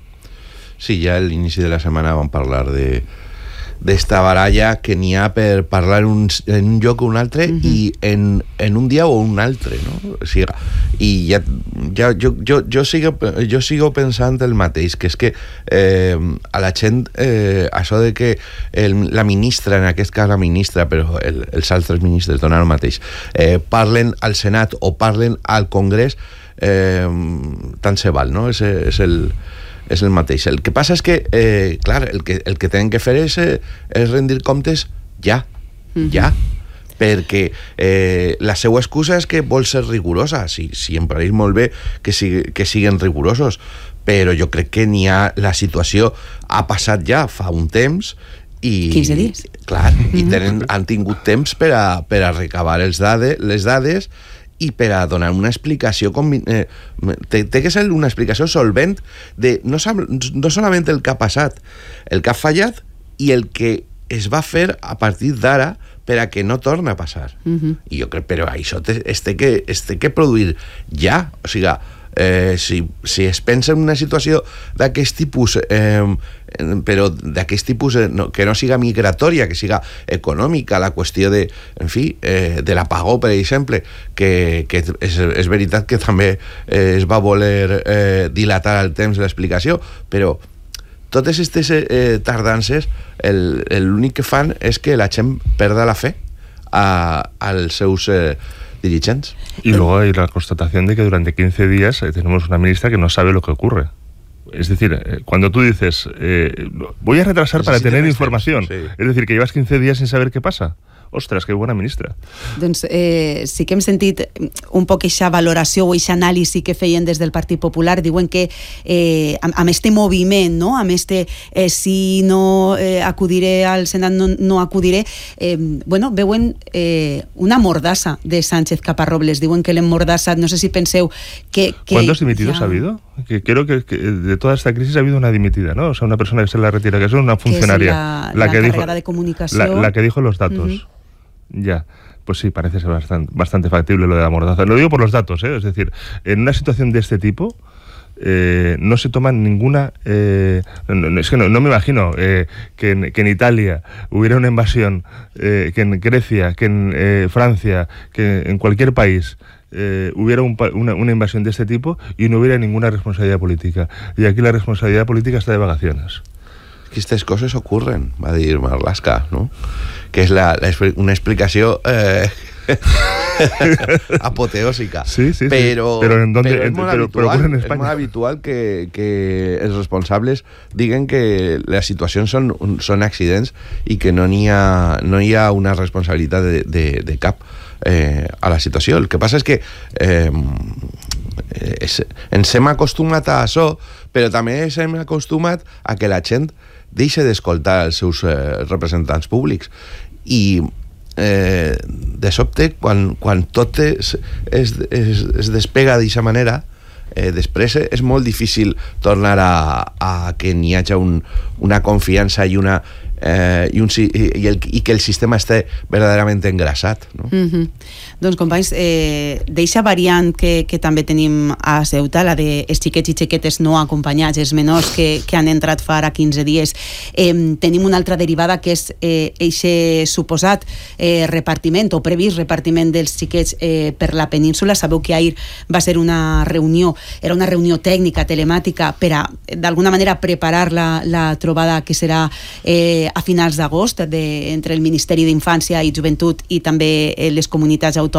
Sí, ja a l'inici de la setmana vam parlar de d'esta baralla que n'hi ha per parlar en un, en un lloc o un altre, uh-huh. i en, en un dia o un altre, no? O sigui, i ja, ja jo, jo, jo, sigo, jo sigo pensant el mateix, que és que eh, a la gent eh, això de que el, la ministra, en aquest cas la ministra, però el, els altres ministres donen el mateix, eh, parlen al Senat o parlen al Congrés, eh, tant se val, no? És, és el és el mateix. El que passa és que, eh, clar, el que, el que tenen que fer és, eh, és rendir comptes ja, mm-hmm. ja, perquè eh, la seva excusa és que vol ser rigorosa. Sí, sí, em pareix molt bé que, sigui, que siguin rigorosos, però jo crec que n'hi ha, la situació ha passat ja fa un temps, i quinze dies. Clar, mm-hmm. i tenen, han tingut temps per a, per a recabar els dade, les dades i per a donar una explicació eh, té, té que ser una explicació solvent de no, no solament el que ha passat, el que ha fallat i el que es va fer a partir d'ara per a que no torni a passar. Uh-huh. I jo crec, però això té, es, té que, es té que produir ja, o sigui, eh, si, si es pensa en una situació d'aquest tipus, eh, però d'aquest tipus eh, no, que no siga migratòria, que siga econòmica, la qüestió de, en fi, eh, de l'apagó, per exemple, que, que és, és veritat que també eh, es va voler eh, dilatar el temps de l'explicació, però totes aquestes eh, tardances l'únic que fan és que la gent perda la fe a, als seus eh, dirigentes. Y luego hay la constatación de que durante quince días eh, tenemos una ministra que no sabe lo que ocurre. Es decir, eh, cuando tú dices eh, voy a retrasar para tener información, sí. Es decir, que llevas quince días sin saber qué pasa. Ostres, que bona ministra. Doncs eh, sí que hem sentit un poc aquesta valoració o aquesta anàlisi que feien des del Partit Popular. Diuen que eh, amb, amb este moviment, no? amb este eh, si no eh, acudiré al Senat, no, no acudiré, eh, bueno, veuen eh, una mordassa de Sánchez cap a Robles. Diuen que l'hem mordassat. No sé si penseu que... que ¿Cuántos dimitidos ya ha habido? Que creo que, que de toda esta crisis ha habido una dimitida, ¿no? O sea, una persona que se la retira, que es una funcionaria. Que es la, la, la que dijo, de comunicación. La, la que dijo los datos. Uh-huh. Ya, pues sí, parece ser bastante, bastante factible lo de la mordaza. Lo digo por los datos, ¿eh? Es decir, en una situación de este tipo eh, no se toma ninguna... Eh, no, es que no, no me imagino eh, que, en, que en Italia hubiera una invasión, eh, que en Grecia, que en eh, Francia, que en cualquier país eh, hubiera un, una, una invasión de este tipo y no hubiera ninguna responsabilidad política. Y aquí la responsabilidad política está de vacaciones. Que aquestes coses ocurren, va dir Marlaska, no? Que és la, la, una explicació eh, apoteòsica. Sí, sí, però, sí. Però, en donde, però és molt pero, habitual, pero en és molt habitual que, que els responsables diguen que les situacions són, són accidents i que no n'hi ha, no hi ha una responsabilitat de, de, de cap eh, a la situació. El que passa és que eh, és, ens hem acostumat a això, però també ens hem acostumat a que la gent deixa d'escoltar els seus eh, representants públics i eh, de sobte quan, quan tot es, es, es, es despega d'aquesta manera eh, després és molt difícil tornar a, a que n'hi hagi un, una confiança i una eh, i, un, i, el, i que el sistema esté verdaderament engrasat. No? Mm-hmm. Doncs, companys, eh, d'eixa variant que, que també tenim a Ceuta, la de els xiquets i xiquetes no acompanyats, els menors que, que han entrat fa ara quinze dies, eh, tenim una altra derivada que és eh, eixe suposat eh, repartiment o previst repartiment dels xiquets eh, per la península. Sabeu que ahir va ser una reunió, era una reunió tècnica, telemàtica, per a, d'alguna manera, preparar la, la trobada que serà eh, a finals d'agost de, entre el Ministeri d'Infància i Joventut i també eh, les comunitats autònomes.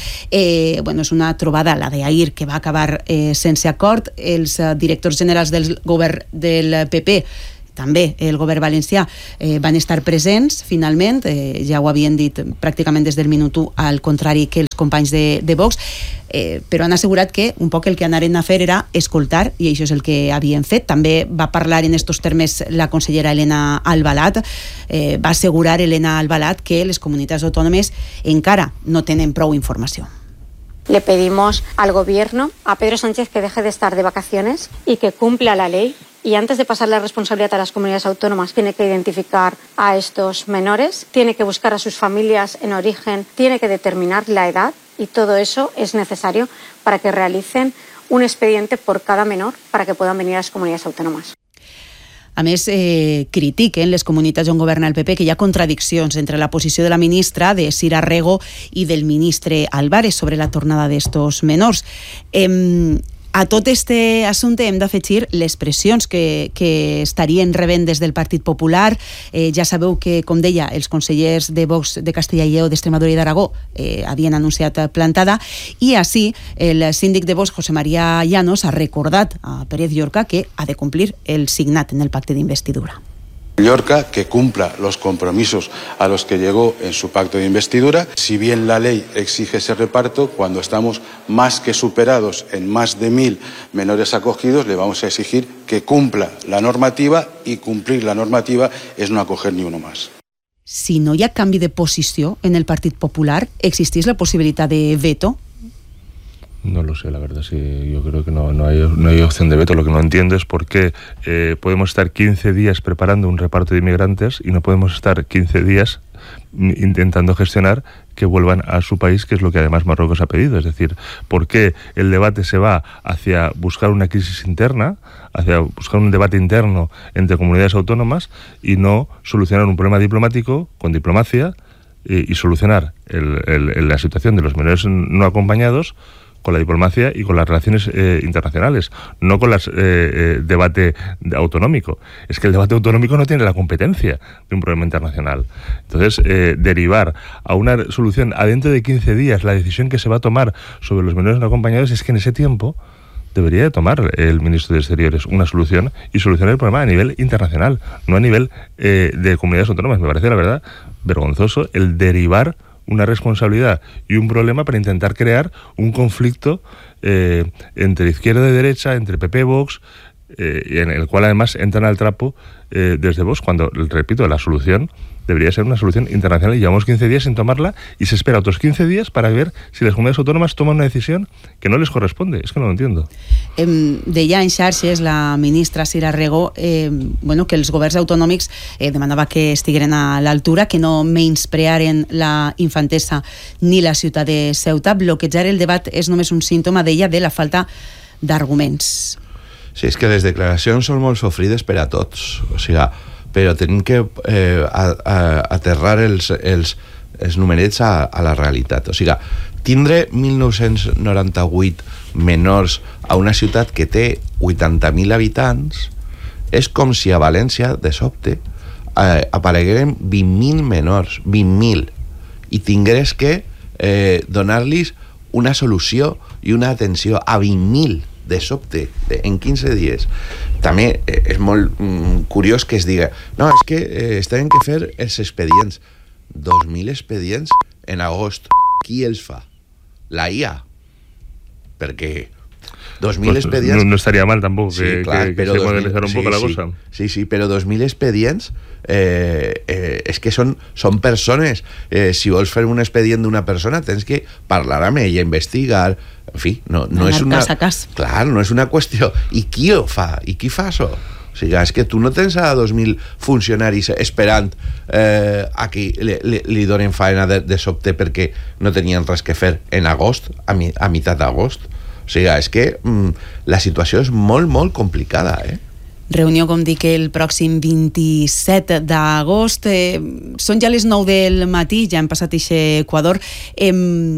Eh, bueno, és una trobada, la d'ahir, que va acabar eh, sense acord. Els eh, directors generals del govern del P P, també el govern valencià, eh, van estar presents finalment, eh, ja ho havien dit pràcticament des del minut u, al contrari que els companys de, de Vox, eh, però han assegurat que un poc el que anaren a fer era escoltar, i això és el que havien fet. També va parlar en estos termes la consellera Elena Albalat, eh, va assegurar Elena Albalat que les comunitats autònomes encara no tenen prou informació. Le pedimos al gobierno, a Pedro Sánchez, que deje de estar de vacaciones y que cumpla la ley. Y antes de pasar la responsabilidad a las comunidades autónomas, tiene que identificar a estos menores, tiene que buscar a sus familias en origen, tiene que determinar la edad, y todo eso es necesario para que realicen un expediente por cada menor para que puedan venir a las comunidades autónomas. A més, eh, critiquen les comunitats on governa el P P que hi ha contradiccions entre la posició de la ministra, de Sira Rego, i del ministre Álvarez sobre la tornada d'estos menors. Eh, A tot este assumpte hem d'afegir les pressions que, que estarien rebent des del Partit Popular. Eh, ja sabeu que, com deia, els consellers de Vox de Castella i Lleó, d'Extremadura i d'Aragó eh, havien anunciat plantada, i així el síndic de Vox, José María Llanos, ha recordat a Pérez Llorca que ha de complir el signat en el pacte d'investidura. Llorca, que cumpla los compromisos a los que llegó en su pacto de investidura. Si bien la ley exige ese reparto, cuando estamos más que superados en más de mil menores acogidos, le vamos a exigir que cumpla la normativa, y cumplir la normativa es no acoger ni uno más. Si no hi ha canvi de posició en el Partit Popular, ¿existís la posibilitat de veto? No lo sé, la verdad, sí, yo creo que no, no, hay, no hay opción de veto. Lo que no entiendo es por qué eh, podemos estar quince días preparando un reparto de inmigrantes y no podemos estar quince días intentando gestionar que vuelvan a su país, que es lo que además Marruecos ha pedido. Es decir, ¿por qué el debate se va hacia buscar una crisis interna, hacia buscar un debate interno entre comunidades autónomas, y no solucionar un problema diplomático con diplomacia y, y solucionar el, el, la situación de los menores no acompañados con la diplomacia y con las relaciones eh, internacionales, no con el eh, eh, debate autonómico? Es que el debate autonómico no tiene la competencia de un problema internacional. Entonces, eh, derivar a una solución a dentro de quince días la decisión que se va a tomar sobre los menores no acompañados, es que en ese tiempo debería de tomar el ministro de Exteriores una solución y solucionar el problema a nivel internacional, no a nivel eh, de comunidades autónomas. Me parece, la verdad, vergonzoso el derivar una responsabilidad y un problema para intentar crear un conflicto eh, entre izquierda y derecha, entre P P y Vox, eh, en el cual además entran al trapo eh, desde Vox, cuando, repito, la solución debería ser una solución internacional, y llevamos quince días sin tomarla, y se espera otros quince días para ver si las comunidades autónomas toman una decisión que no les corresponde. Es que no lo entiendo. Eh, deia en xarxes la ministra Sira Rego eh, bueno, que els governs autonòmics eh, demanava que estigueren a l'altura, que no menysprearen la infantesa ni la ciutat de Ceuta. Bloquejar el debat és només un símptoma, d'ella, de la falta d'arguments. Sí, és que les declaracions són molt sofrides per a tots, o sigui, però tenim que eh, a, a, aterrar els, els, els numerets a, a la realitat. O sigui, tindre mil nou-cents noranta-vuit menors a una ciutat que té vuitanta mil habitants és com si a València, de sobte, eh, aparegueren vint mil menors, vint mil, i tingués que eh, donar-los una solució i una atenció a vint mil de sobte, de, en quinze dies. També eh, és molt mm, curiós que es diga, no, és que eh, es tenen que fer els expedients. dos mil expedients en agost. Qui els fa? La I A. Perquè dos mil pues expedients... No, no estaria mal tampoc sí, que, clar, que, que se modernizar un sí, poco la sí, cosa. Sí, sí, però dos mil expedients eh, eh, és que són, són persones. Eh, si vols fer un expedient d'una persona tens que parlar amb ella, investigar. En fi, no, no és una... Cas a cas. Clar, no és una qüestió. I qui ho fa? I qui fa això? O O sigui, és que tu no tens a dos mil funcionaris esperant eh, a que li, li, li donen faena de, de sobte perquè no tenien res que fer en agost, a, mi, a meitat d'agost. O sigui, és que mm, la situació és molt, molt complicada, eh? Reunió, com dic, el pròxim vint-i-set d'agost. Eh, són ja les nou del matí, ja hem passat aquest Equador. Eh,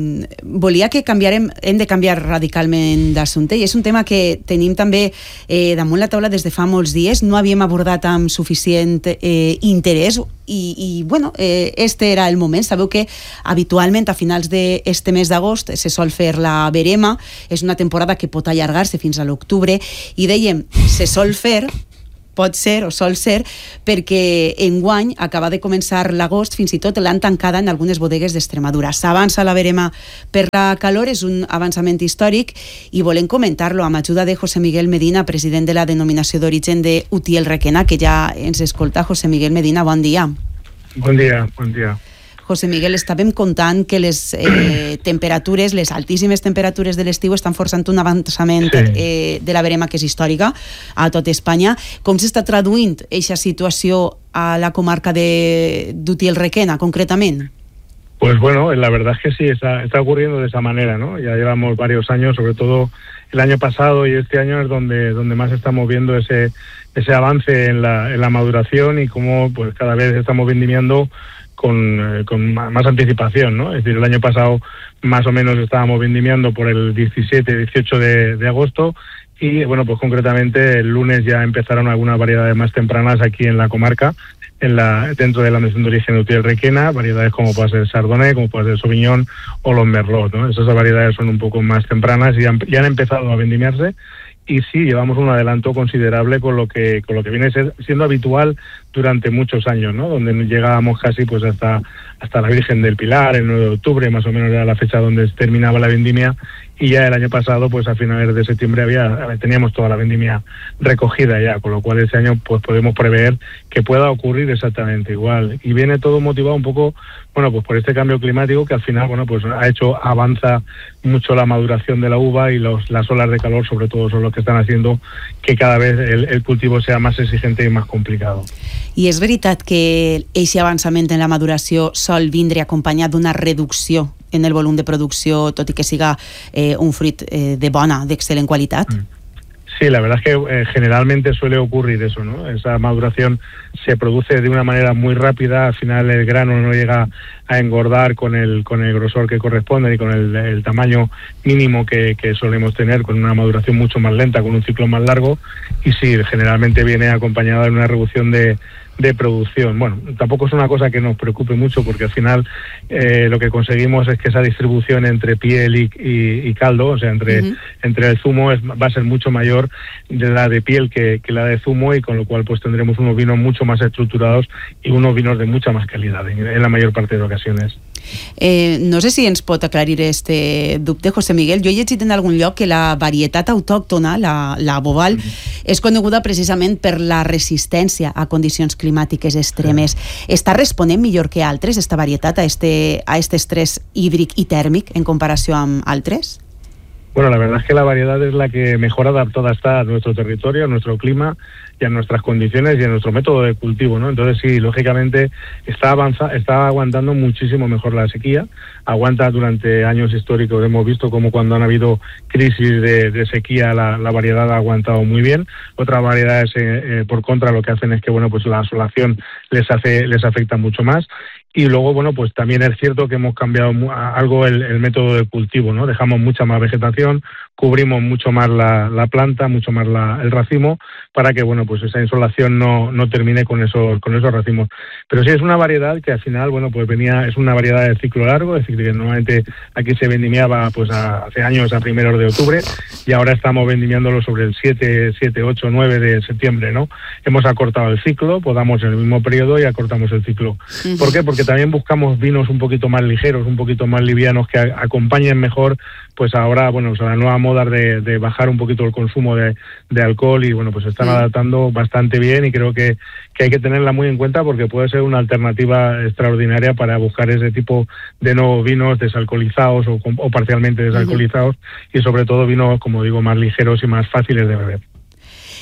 volia que canviarem, hem de canviar radicalment d'assumpte, i és un tema que tenim també eh, damunt la taula des de fa molts dies. No havíem abordat amb suficient eh, interès, i, i bueno, eh, este era el moment. Sabeu que habitualment a finals d'este mes d'agost se sol fer la verema, és una temporada que pot allargar-se fins a l'octubre, i dèiem, se sol fer, pot ser o sol ser, perquè enguany acaba de començar l'agost, fins i tot l'han tancada en algunes bodegues d'Extremadura. S'avança la verema per la calor, és un avançament històric, i volem comentar-lo amb ajuda de José Miguel Medina, president de la denominació d'origen de Utiel Requena, que ja ens escolta. José Miguel Medina, bon dia. Bon dia, bon dia. José Miguel, estàvem contant que les eh, temperatures, les altíssimes temperatures de l'estiu estan forçant un avançament sí. eh, de la verema que és històrica a tot Espanya. Com s'està traduint aquesta situació a la comarca d'Utiel Requena, concretamente? Pues bueno, la verdad es que sí, está, está ocurriendo de esa manera, ¿no? Ya llevamos varios años, sobre todo el año pasado y este año es donde, donde más estamos viendo ese, ese avance en la, en la maduración, y cómo pues cada vez estamos vendimiando Con, eh, con más anticipación, ¿no? Es decir, el año pasado más o menos estábamos vendimiando por el diecisiete, dieciocho de, de agosto, y bueno, pues concretamente el lunes ya empezaron algunas variedades más tempranas aquí en la comarca, en la, dentro de la mención de origen de Utiel Requena, variedades como puede ser Chardonnay, como puede ser Sauvignon o los Merlot, ¿no? Esas variedades son un poco más tempranas y han, ya han empezado a vendimiarse. Y sí, llevamos un adelanto considerable con lo que con lo que viene siendo habitual durante muchos años, ¿no? Donde llegábamos casi pues hasta hasta la Virgen del Pilar, el nueve de octubre, más o menos era la fecha donde terminaba la vendimia, y ya el año pasado, pues a finales de septiembre había teníamos toda la vendimia recogida ya, con lo cual ese año pues podemos prever que pueda ocurrir exactamente igual. Y viene todo motivado un poco, bueno, pues por este cambio climático que al final, bueno, pues ha hecho, avanza mucho la maduración de la uva, y los, las olas de calor sobre todo son los que están haciendo que cada vez el, el cultivo sea más exigente y más complicado. I és veritat que aquest avançament en la maduració sol vindre acompanyat d'una reducció en el volum de producció, tot i que siga eh, un fruit eh, de bona, d'excel·lent qualitat? Mm. Sí, la verdad es que eh, generalmente suele ocurrir eso, ¿no? Esa maduración se produce de una manera muy rápida, al final el grano no llega a engordar con el con el grosor que corresponde y con el, el tamaño mínimo que, que solemos tener, con una maduración mucho más lenta, con un ciclo más largo, y sí, generalmente viene acompañada de una reducción de de producción. Bueno, tampoco es una cosa que nos preocupe mucho, porque al final eh, lo que conseguimos es que esa distribución entre piel y, y, y caldo, o sea, entre, uh-huh. entre el zumo es, va a ser mucho mayor de la de piel que, que la de zumo, y con lo cual pues tendremos unos vinos mucho más estructurados y unos vinos de mucha más calidad en, en la mayor parte de ocasiones. Eh, no sé si ens pot aclarir este dubte, José Miguel. Jo he llegit en algun lloc que la varietat autòctona, la, la Boval, mm. és coneguda precisament per la resistència a condicions climàtiques extremes. Mm. Està responent millor que altres, esta varietat, a este, a este estrès hídric i tèrmic en comparació amb altres? Bueno, la verdad es que la variedad es la que mejor adaptada está a nuestro territorio, a nuestro clima y a nuestras condiciones y a nuestro método de cultivo, ¿no? Entonces sí, lógicamente está avanza, está aguantando muchísimo mejor la sequía, aguanta durante años históricos, hemos visto como cuando han habido crisis de, de sequía la, la variedad ha aguantado muy bien. Otras variedades eh, eh, por contra lo que hacen es que bueno, pues la asolación les hace les afecta mucho más. Y luego, bueno, pues también es cierto que hemos cambiado algo el, el método de cultivo, ¿no? Dejamos mucha más vegetación, cubrimos mucho más la, la planta, mucho más la, el racimo, para que, bueno, pues esa insolación no, no termine con esos, con esos racimos. Pero sí es una variedad que al final, bueno, pues venía, es una variedad de ciclo largo, es decir, que normalmente aquí se vendimiaba pues a, hace años a primeros de octubre, y ahora estamos vendimiándolo sobre el siete, siete, ocho, nueve de septiembre, ¿no? Hemos acortado el ciclo, podamos en el mismo periodo y acortamos el ciclo. Uh-huh. ¿Por qué? Porque también buscamos vinos un poquito más ligeros, un poquito más livianos, que a, acompañen mejor, pues ahora, bueno, pues a la nueva moda de, de bajar un poquito el consumo de, de alcohol, y bueno, pues se están uh-huh. adaptando bastante bien, y creo que, que hay que tenerla muy en cuenta, porque puede ser una alternativa extraordinaria para buscar ese tipo de nuevos vinos desalcoholizados o, o parcialmente desalcoholizados, uh-huh. y sobre todo vinos, como digo, más ligeros y más fáciles de beber.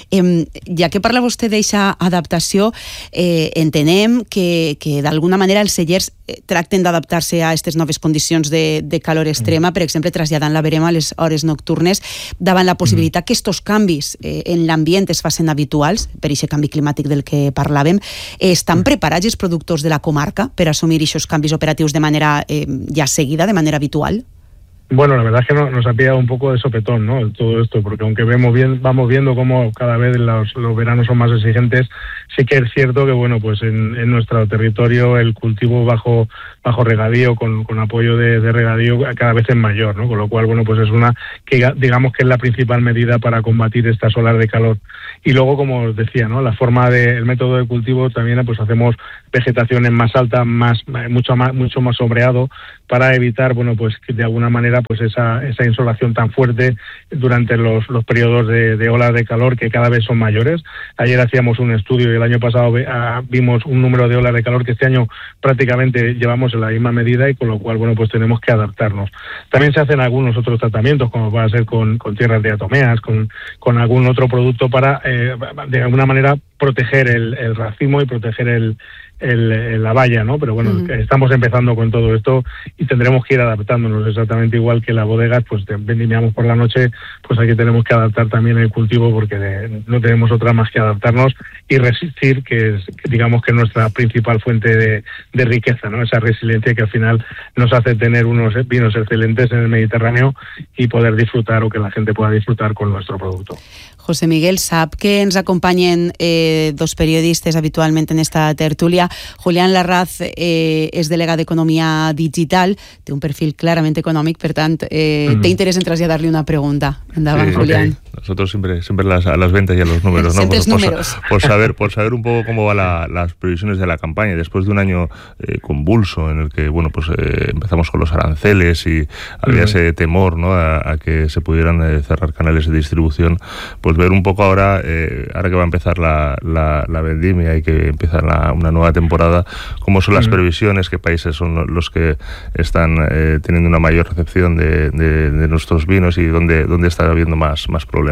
Eh, ja que parla vostè d'eixa adaptació, eh, entenem que, que d'alguna manera els cellers eh, tracten d'adaptar-se a aquestes noves condicions de, de calor extrema, per exemple, traslladant la verema a les hores nocturnes, davant la possibilitat que estos canvis eh, en l'ambient es facin habituals, per aquest canvi climàtic del que parlàvem. Eh, estan preparats els productors de la comarca per assumir aquests canvis operatius de manera eh, ja seguida, de manera habitual? Bueno, la verdad es que no, nos ha pillado un poco de sopetón, ¿no? Todo esto, porque aunque vemos bien, vamos viendo cómo cada vez los, los veranos son más exigentes, sí que es cierto que, bueno, pues en, en nuestro territorio el cultivo bajo bajo regadío, con, con apoyo de, de regadío, cada vez es mayor, ¿no? Con lo cual, bueno, pues es una, que digamos que es la principal medida para combatir estas olas de calor. Y luego, como os decía, ¿no? La forma de, el método de cultivo también, pues hacemos vegetaciones más altas, más, mucho más, mucho más sombreado, para evitar, bueno, pues que de alguna manera, pues esa, esa insolación tan fuerte durante los, los periodos de, de olas de calor que cada vez son mayores. Ayer hacíamos un estudio y el año pasado vimos un número de olas de calor que este año prácticamente llevamos en la misma medida, y con lo cual, bueno, pues tenemos que adaptarnos. También se hacen algunos otros tratamientos, como va a ser con, con tierras diatomeas, con, con algún otro producto para, eh, de alguna manera, proteger el, el racimo y proteger el, el, el, la valla, ¿no? Pero bueno, uh-huh. estamos empezando con todo esto y tendremos que ir adaptándonos, exactamente igual que las bodegas, pues vendimiamos por la noche, pues aquí tenemos que adaptar también el cultivo, porque de, no tenemos otra más que adaptarnos y resistir, que es, que digamos que es nuestra principal fuente de, de riqueza, ¿no? Esa resiliencia que al final nos hace tener unos vinos excelentes en el Mediterráneo y poder disfrutar, o que la gente pueda disfrutar con nuestro producto. José Miguel, sap que ens acompanyen eh, dos periodistes habitualment en esta tertúlia. Julián Larraz eh, és delegat d'Economia Digital, té un perfil clarament econòmic, per tant, eh, uh-huh. té interès en traslladar-li una pregunta. Endavant, sí, Julián. Okay. Nosotros siempre, siempre las, a las ventas y a los números, ¿no? Siempre Por, números. Por, por, saber, por saber un poco cómo van la, las previsiones de la campaña, después de un año eh, convulso en el que, bueno, pues eh, empezamos con los aranceles y había uh-huh. ese temor, ¿no? A, a que se pudieran eh, cerrar canales de distribución, pues ver un poco ahora, eh, ahora que va a empezar la, la, la vendimia y que empieza la, una nueva temporada, cómo son las uh-huh. previsiones, qué países son los que están eh, teniendo una mayor recepción de, de, de nuestros vinos y dónde, dónde está habiendo más, más problemas.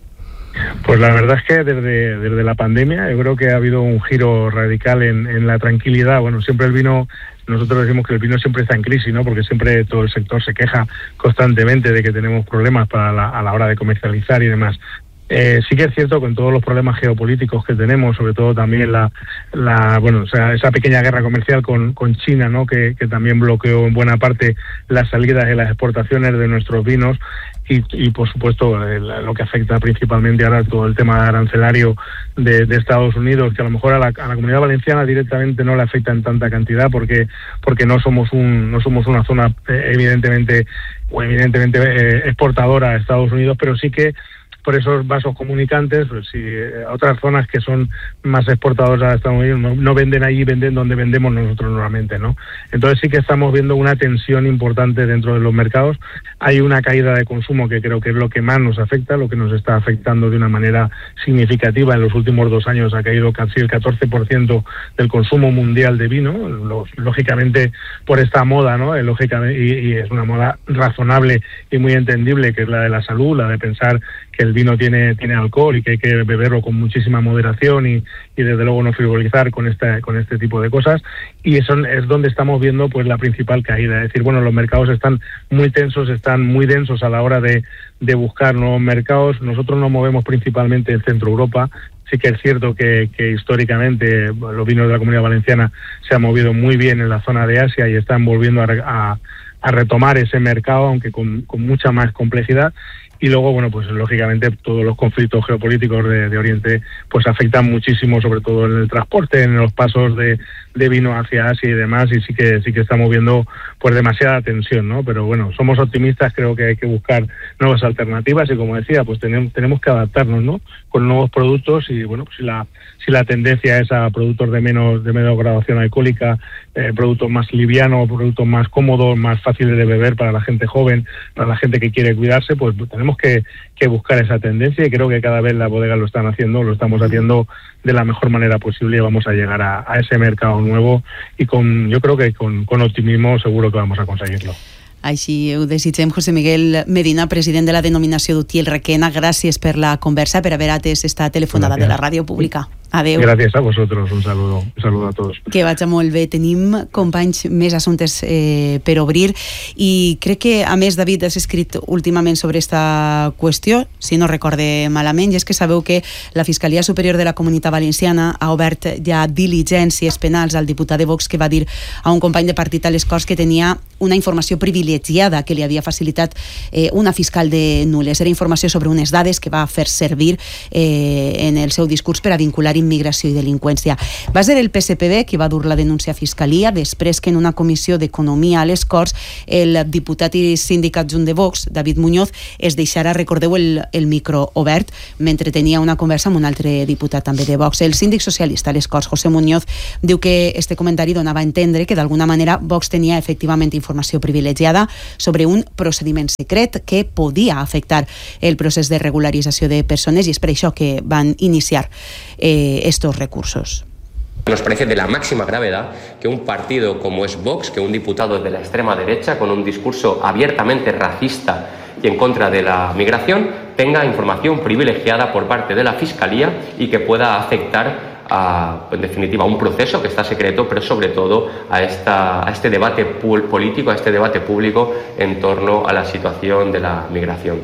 Pues la verdad es que desde, desde la pandemia yo creo que ha habido un giro radical en, en la tranquilidad. Bueno, siempre el vino, nosotros decimos que el vino siempre está en crisis, ¿no? Porque siempre todo el sector se queja constantemente de que tenemos problemas para la, a la hora de comercializar y demás. Eh, sí que es cierto, con todos los problemas geopolíticos que tenemos, sobre todo también la, la bueno, o sea, esa pequeña guerra comercial con, con China, ¿no? Que, que también bloqueó en buena parte las salidas y las exportaciones de nuestros vinos, y, y por supuesto eh, lo que afecta principalmente ahora todo el tema arancelario de, de Estados Unidos, que a lo mejor a la, a la Comunidad Valenciana directamente no le afecta en tanta cantidad, porque porque no somos un no somos una zona eh, evidentemente o evidentemente eh, exportadora a Estados Unidos, pero sí que por esos vasos comunicantes, pues si eh, otras zonas que son más exportadoras a Estados Unidos no, no venden allí, venden donde vendemos nosotros normalmente, ¿no? Entonces sí que estamos viendo una tensión importante dentro de los mercados. Hay una caída de consumo que creo que es lo que más nos afecta, lo que nos está afectando de una manera significativa. En los últimos dos años ha caído casi el catorce por ciento del consumo mundial de vino, lógicamente por esta moda, ¿no? Lógicamente, y, y es una moda razonable y muy entendible, que es la de la salud, la de pensar que el vino tiene tiene alcohol y que hay que beberlo con muchísima moderación y, y desde luego no frivolizar con este con este tipo de cosas, y eso es donde estamos viendo pues la principal caída. Es decir, bueno, los mercados están muy tensos, están muy densos a la hora de, de buscar nuevos mercados. Nosotros nos movemos principalmente en Centro Europa. Sí que es cierto que, que históricamente los vinos de la Comunidad Valenciana se han movido muy bien en la zona de Asia y están volviendo a, a, a retomar ese mercado, aunque con, con mucha más complejidad. Y luego, bueno, pues lógicamente todos los conflictos geopolíticos de, de Oriente pues afectan muchísimo, sobre todo en el transporte, en los pasos de, de vino hacia Asia y demás, y sí que sí que estamos viendo pues demasiada tensión, ¿no? Pero bueno, somos optimistas, creo que hay que buscar nuevas alternativas y, como decía, pues tenemos tenemos que adaptarnos, ¿no? Con nuevos productos, y bueno, pues si la si la tendencia es a productos de menos de menos graduación alcohólica, eh, productos más livianos, productos más cómodos, más fáciles de beber para la gente joven, para la gente que quiere cuidarse, pues tenemos que, que buscar esa tendencia, y creo que cada vez las bodegas lo están haciendo, lo estamos haciendo de la mejor manera posible, y vamos a llegar a, a ese mercado nuevo, y con yo creo que con, con optimismo seguro que vamos a conseguirlo. Així ho desitgem. José Miguel Medina, president de la denominació d'Utiel Requena, gràcies per la conversa, per haver atès esta telefonada de la ràdio pública. Adeu. Gracias a vosotros, un saludo, un saludo a todos. Que vagi molt bé. Tenim, companys, més assumptes eh, per obrir i crec que, a més, David, has escrit últimament sobre esta qüestió, si no recorde malament, i és que sabeu que la Fiscalia Superior de la Comunitat Valenciana ha obert ja diligències penals al diputat de Vox que va dir a un company de partit a les Corts que tenia una informació privilegiada que li havia facilitat eh, una fiscal de Nules. Era informació sobre unes dades que va fer servir eh, en el seu discurs per a vincular immigració i delinqüència. Va ser el P S P B qui va dur la denúncia a Fiscalia després que en una comissió d'Economia a les Corts el diputat i síndic adjunt de Vox, David Muñoz, es deixara, recordeu, el, el micro obert mentre tenia una conversa amb un altre diputat també de Vox. El síndic socialista a les Corts, José Muñoz, diu que este comentari donava a entendre que d'alguna manera Vox tenia efectivament informació privilegiada sobre un procediment secret que podia afectar el procés de regularització de persones i és per això que van iniciar eh, estos recursos. Nos parece de la máxima gravedad que un partido como es Vox, que un diputado de la extrema derecha con un discurso abiertamente racista y en contra de la migración tenga información privilegiada por parte de la Fiscalía y que pueda afectar a, en definitiva, a un proceso que está secreto, pero sobre todo a, esta, a este debate político, a este debate público en torno a la situación de la migración.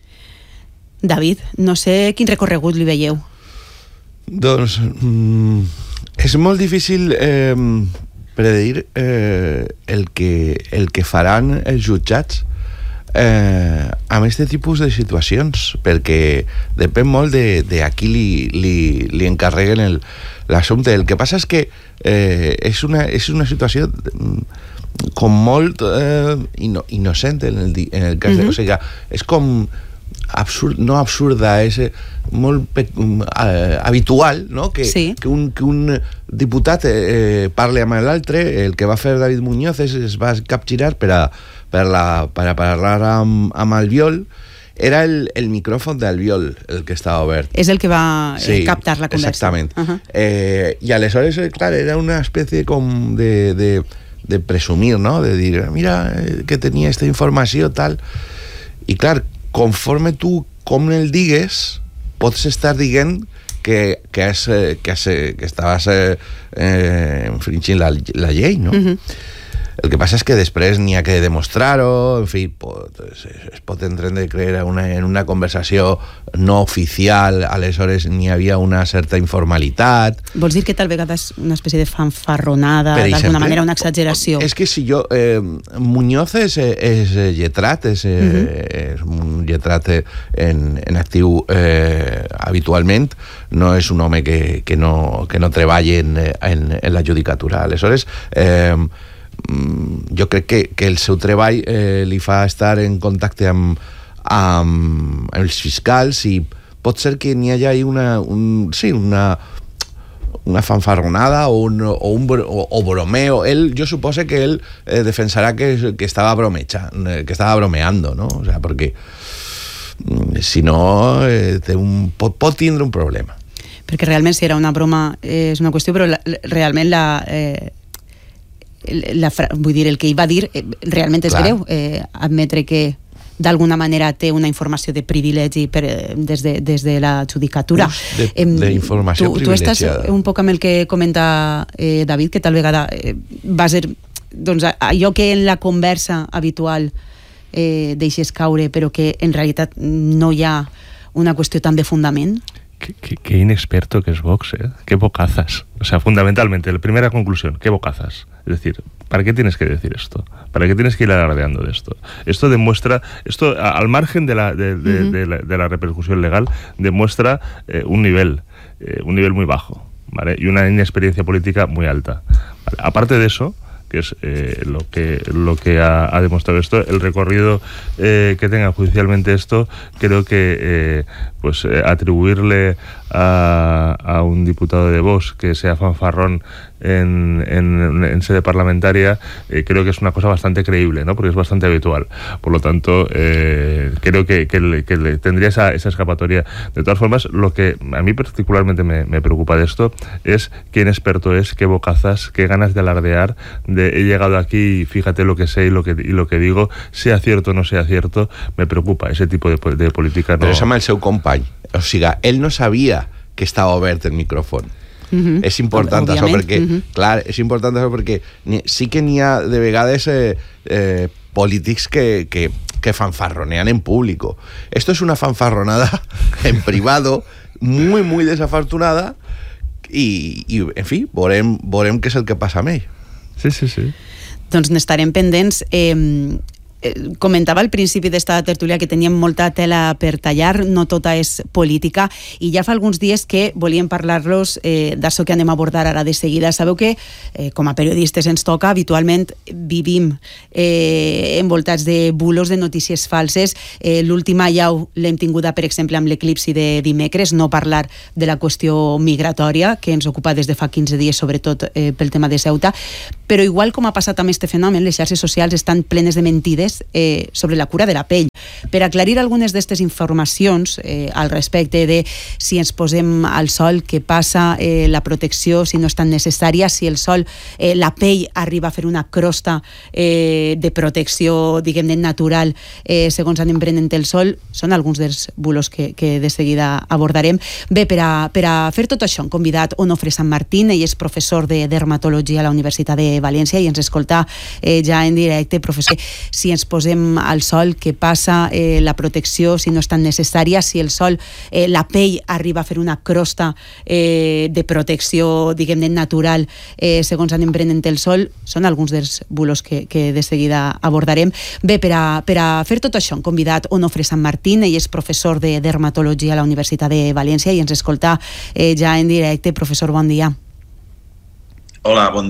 David, no sé quin recorregut li veieu. Doncs mm, és molt difícil eh, predir eh, el, que, el que faran els jutjats eh, amb aquest tipus de situacions, perquè depèn molt de, de a qui li, li, li encarreguen el, l'assumpte. El que passa és que eh, és, una, és una situació com molt eh, inno, innocent en el, en el cas mm-hmm. de... O sigui, és com absurd, no absurda, és molt uh, habitual, no? Que, sí. que, un, que un diputat eh, parli amb l'altre. El que va fer David Muñoz és, es va capgirar per a, per la, per a parlar amb, amb Albiol. Era el, el micròfon d'Albiol el que estava obert. És el que va sí, captar la conversa. Exactament. Uh-huh. eh, I aleshores, clar, era una espècie com de, de, de presumir, no? De dir, mira, que tenia aquesta informació, tal. I clar, conforme tu com el digues, pots estar dient que, que, has, que, has, que estaves eh, infringint la, la llei, no? Uh-huh. El que passa és que després n'hi ha que demostrar-ho, en fi, pot, es, es pot entendre creure una, en una conversació no oficial, aleshores n'hi havia una certa informalitat. Vols dir que tal vegada és una espècie de fanfarronada, d'alguna manera una exageració? És que si jo... Eh, Muñoz és, és lletrat, és, uh-huh. és un lletrat en, en actiu eh, habitualment, no és un home que, que, no, que no treballa en, en, en la judicatura. Aleshores... Eh, jo crec que, que el seu treball eh, li fa estar en contacte amb, amb, amb els fiscals i pot ser que n'hi hagi una, un, sí, una, una fanfarronada o, un, o, un, o, o bromeo. Él, jo suposo que ell eh, defensarà que, que estava bromecha, que estava bromeando, ¿no? O sea, porque si no eh, té un, pot, pot tindre un problema. Perquè realment si era una broma eh, és una qüestió, però la, realment la... Eh, La, vull dir, el que hi va dir eh, realment és Clar. greu, eh, admetre que d'alguna manera té una informació de privilegi per, des, de, des de la judicatura. De, eh, de informació tu, privilegiada. Tu estàs un poc amb el que comenta eh, David, que tal vegada eh, va ser doncs, allò que en la conversa habitual eh, deixes caure, però que en realitat no hi ha una qüestió tan de fundament. Qué, qué, qué inexperto que es Vox, ¿eh? Qué bocazas. O sea, fundamentalmente, la primera conclusión, qué bocazas. Es decir, ¿para qué tienes que decir esto? ¿Para qué tienes que ir alardeando de esto? Esto demuestra, esto a, al margen de la, de, de, uh-huh. de, la, de la repercusión legal, demuestra eh, un nivel, eh, un nivel muy bajo, ¿vale? Y una inexperiencia política muy alta. ¿Vale? Aparte de eso, que es eh, lo que lo que ha, ha demostrado esto, el recorrido eh, que tenga judicialmente esto, creo que eh, pues eh, atribuirle a, a un diputado de Vox que sea fanfarrón en, en, en sede parlamentaria, eh, creo que es una cosa bastante creíble, ¿no? Porque es bastante habitual. Por lo tanto, eh, creo que, que, le, que le tendría esa, esa escapatoria. De todas formas, lo que a mí particularmente me, me preocupa de esto es quién experto es, qué bocazas, qué ganas de alardear, de he llegado aquí y fíjate lo que sé y lo que, y lo que digo, sea cierto o no sea cierto, me preocupa ese tipo de, de política. No... Però sembla el seu company. O sigui, ell no sabia que estava obert el micròfon. Uh-huh. És important això perquè, uh-huh. clar, és important això perquè sí que n'hi ha de vegades eh, eh, polítics que, que, que fanfarronean en público. Esto es una fanfarronada en privado muy, muy desafortunada i, i en fi, veurem, veurem què és el que passa amb ell. Sí, sí, sí. Doncs n'estarem pendents. Eh, Eh, comentava al principi d'esta tertúlia que teníem molta tela per tallar, no tota és política, i ja fa alguns dies que volíem parlar-los eh, d'això que anem a abordar ara de seguida. Sabeu que eh, com a periodistes ens toca, habitualment vivim eh, envoltats de bulos, de notícies falses. Eh, l'última ja l'hem tinguda, per exemple, amb l'eclipsi de dimecres, no parlar de la qüestió migratòria, que ens ocupa des de fa quinze dies, sobretot eh, pel tema de Ceuta, però igual com ha passat amb este fenomen, les xarxes socials estan plenes de mentides Eh, sobre la cura de la pell. Per aclarir algunes d'aquestes informacions eh, al respecte de si ens posem al sol, què passa, eh, la protecció, si no és tan necessària, si el sol, eh, la pell arriba a fer una crosta eh, de protecció, diguem-ne, natural, eh, segons anem prenent el sol, són alguns dels bulos que, que de seguida abordarem. Bé, per a, per a fer tot això hem convidat Onofre San Martín, ell és professor de dermatologia a la Universitat de València i ens escolta eh, ja en directe. Professor, si ens posem al sol, què passa, eh, la protecció, si no és tan necessària, si el sol, eh, la pell arriba a fer una crosta eh, de protecció, diguem-ne, natural, eh, segons anem prenent el sol, són alguns dels bulos que, que de seguida abordarem. Bé, per a, per a fer tot això hem convidat Onofre San Martín, ell és professor de dermatologia a la Universitat de València i ens escolta eh, ja en directe. Professor, bon dia. Hola, bon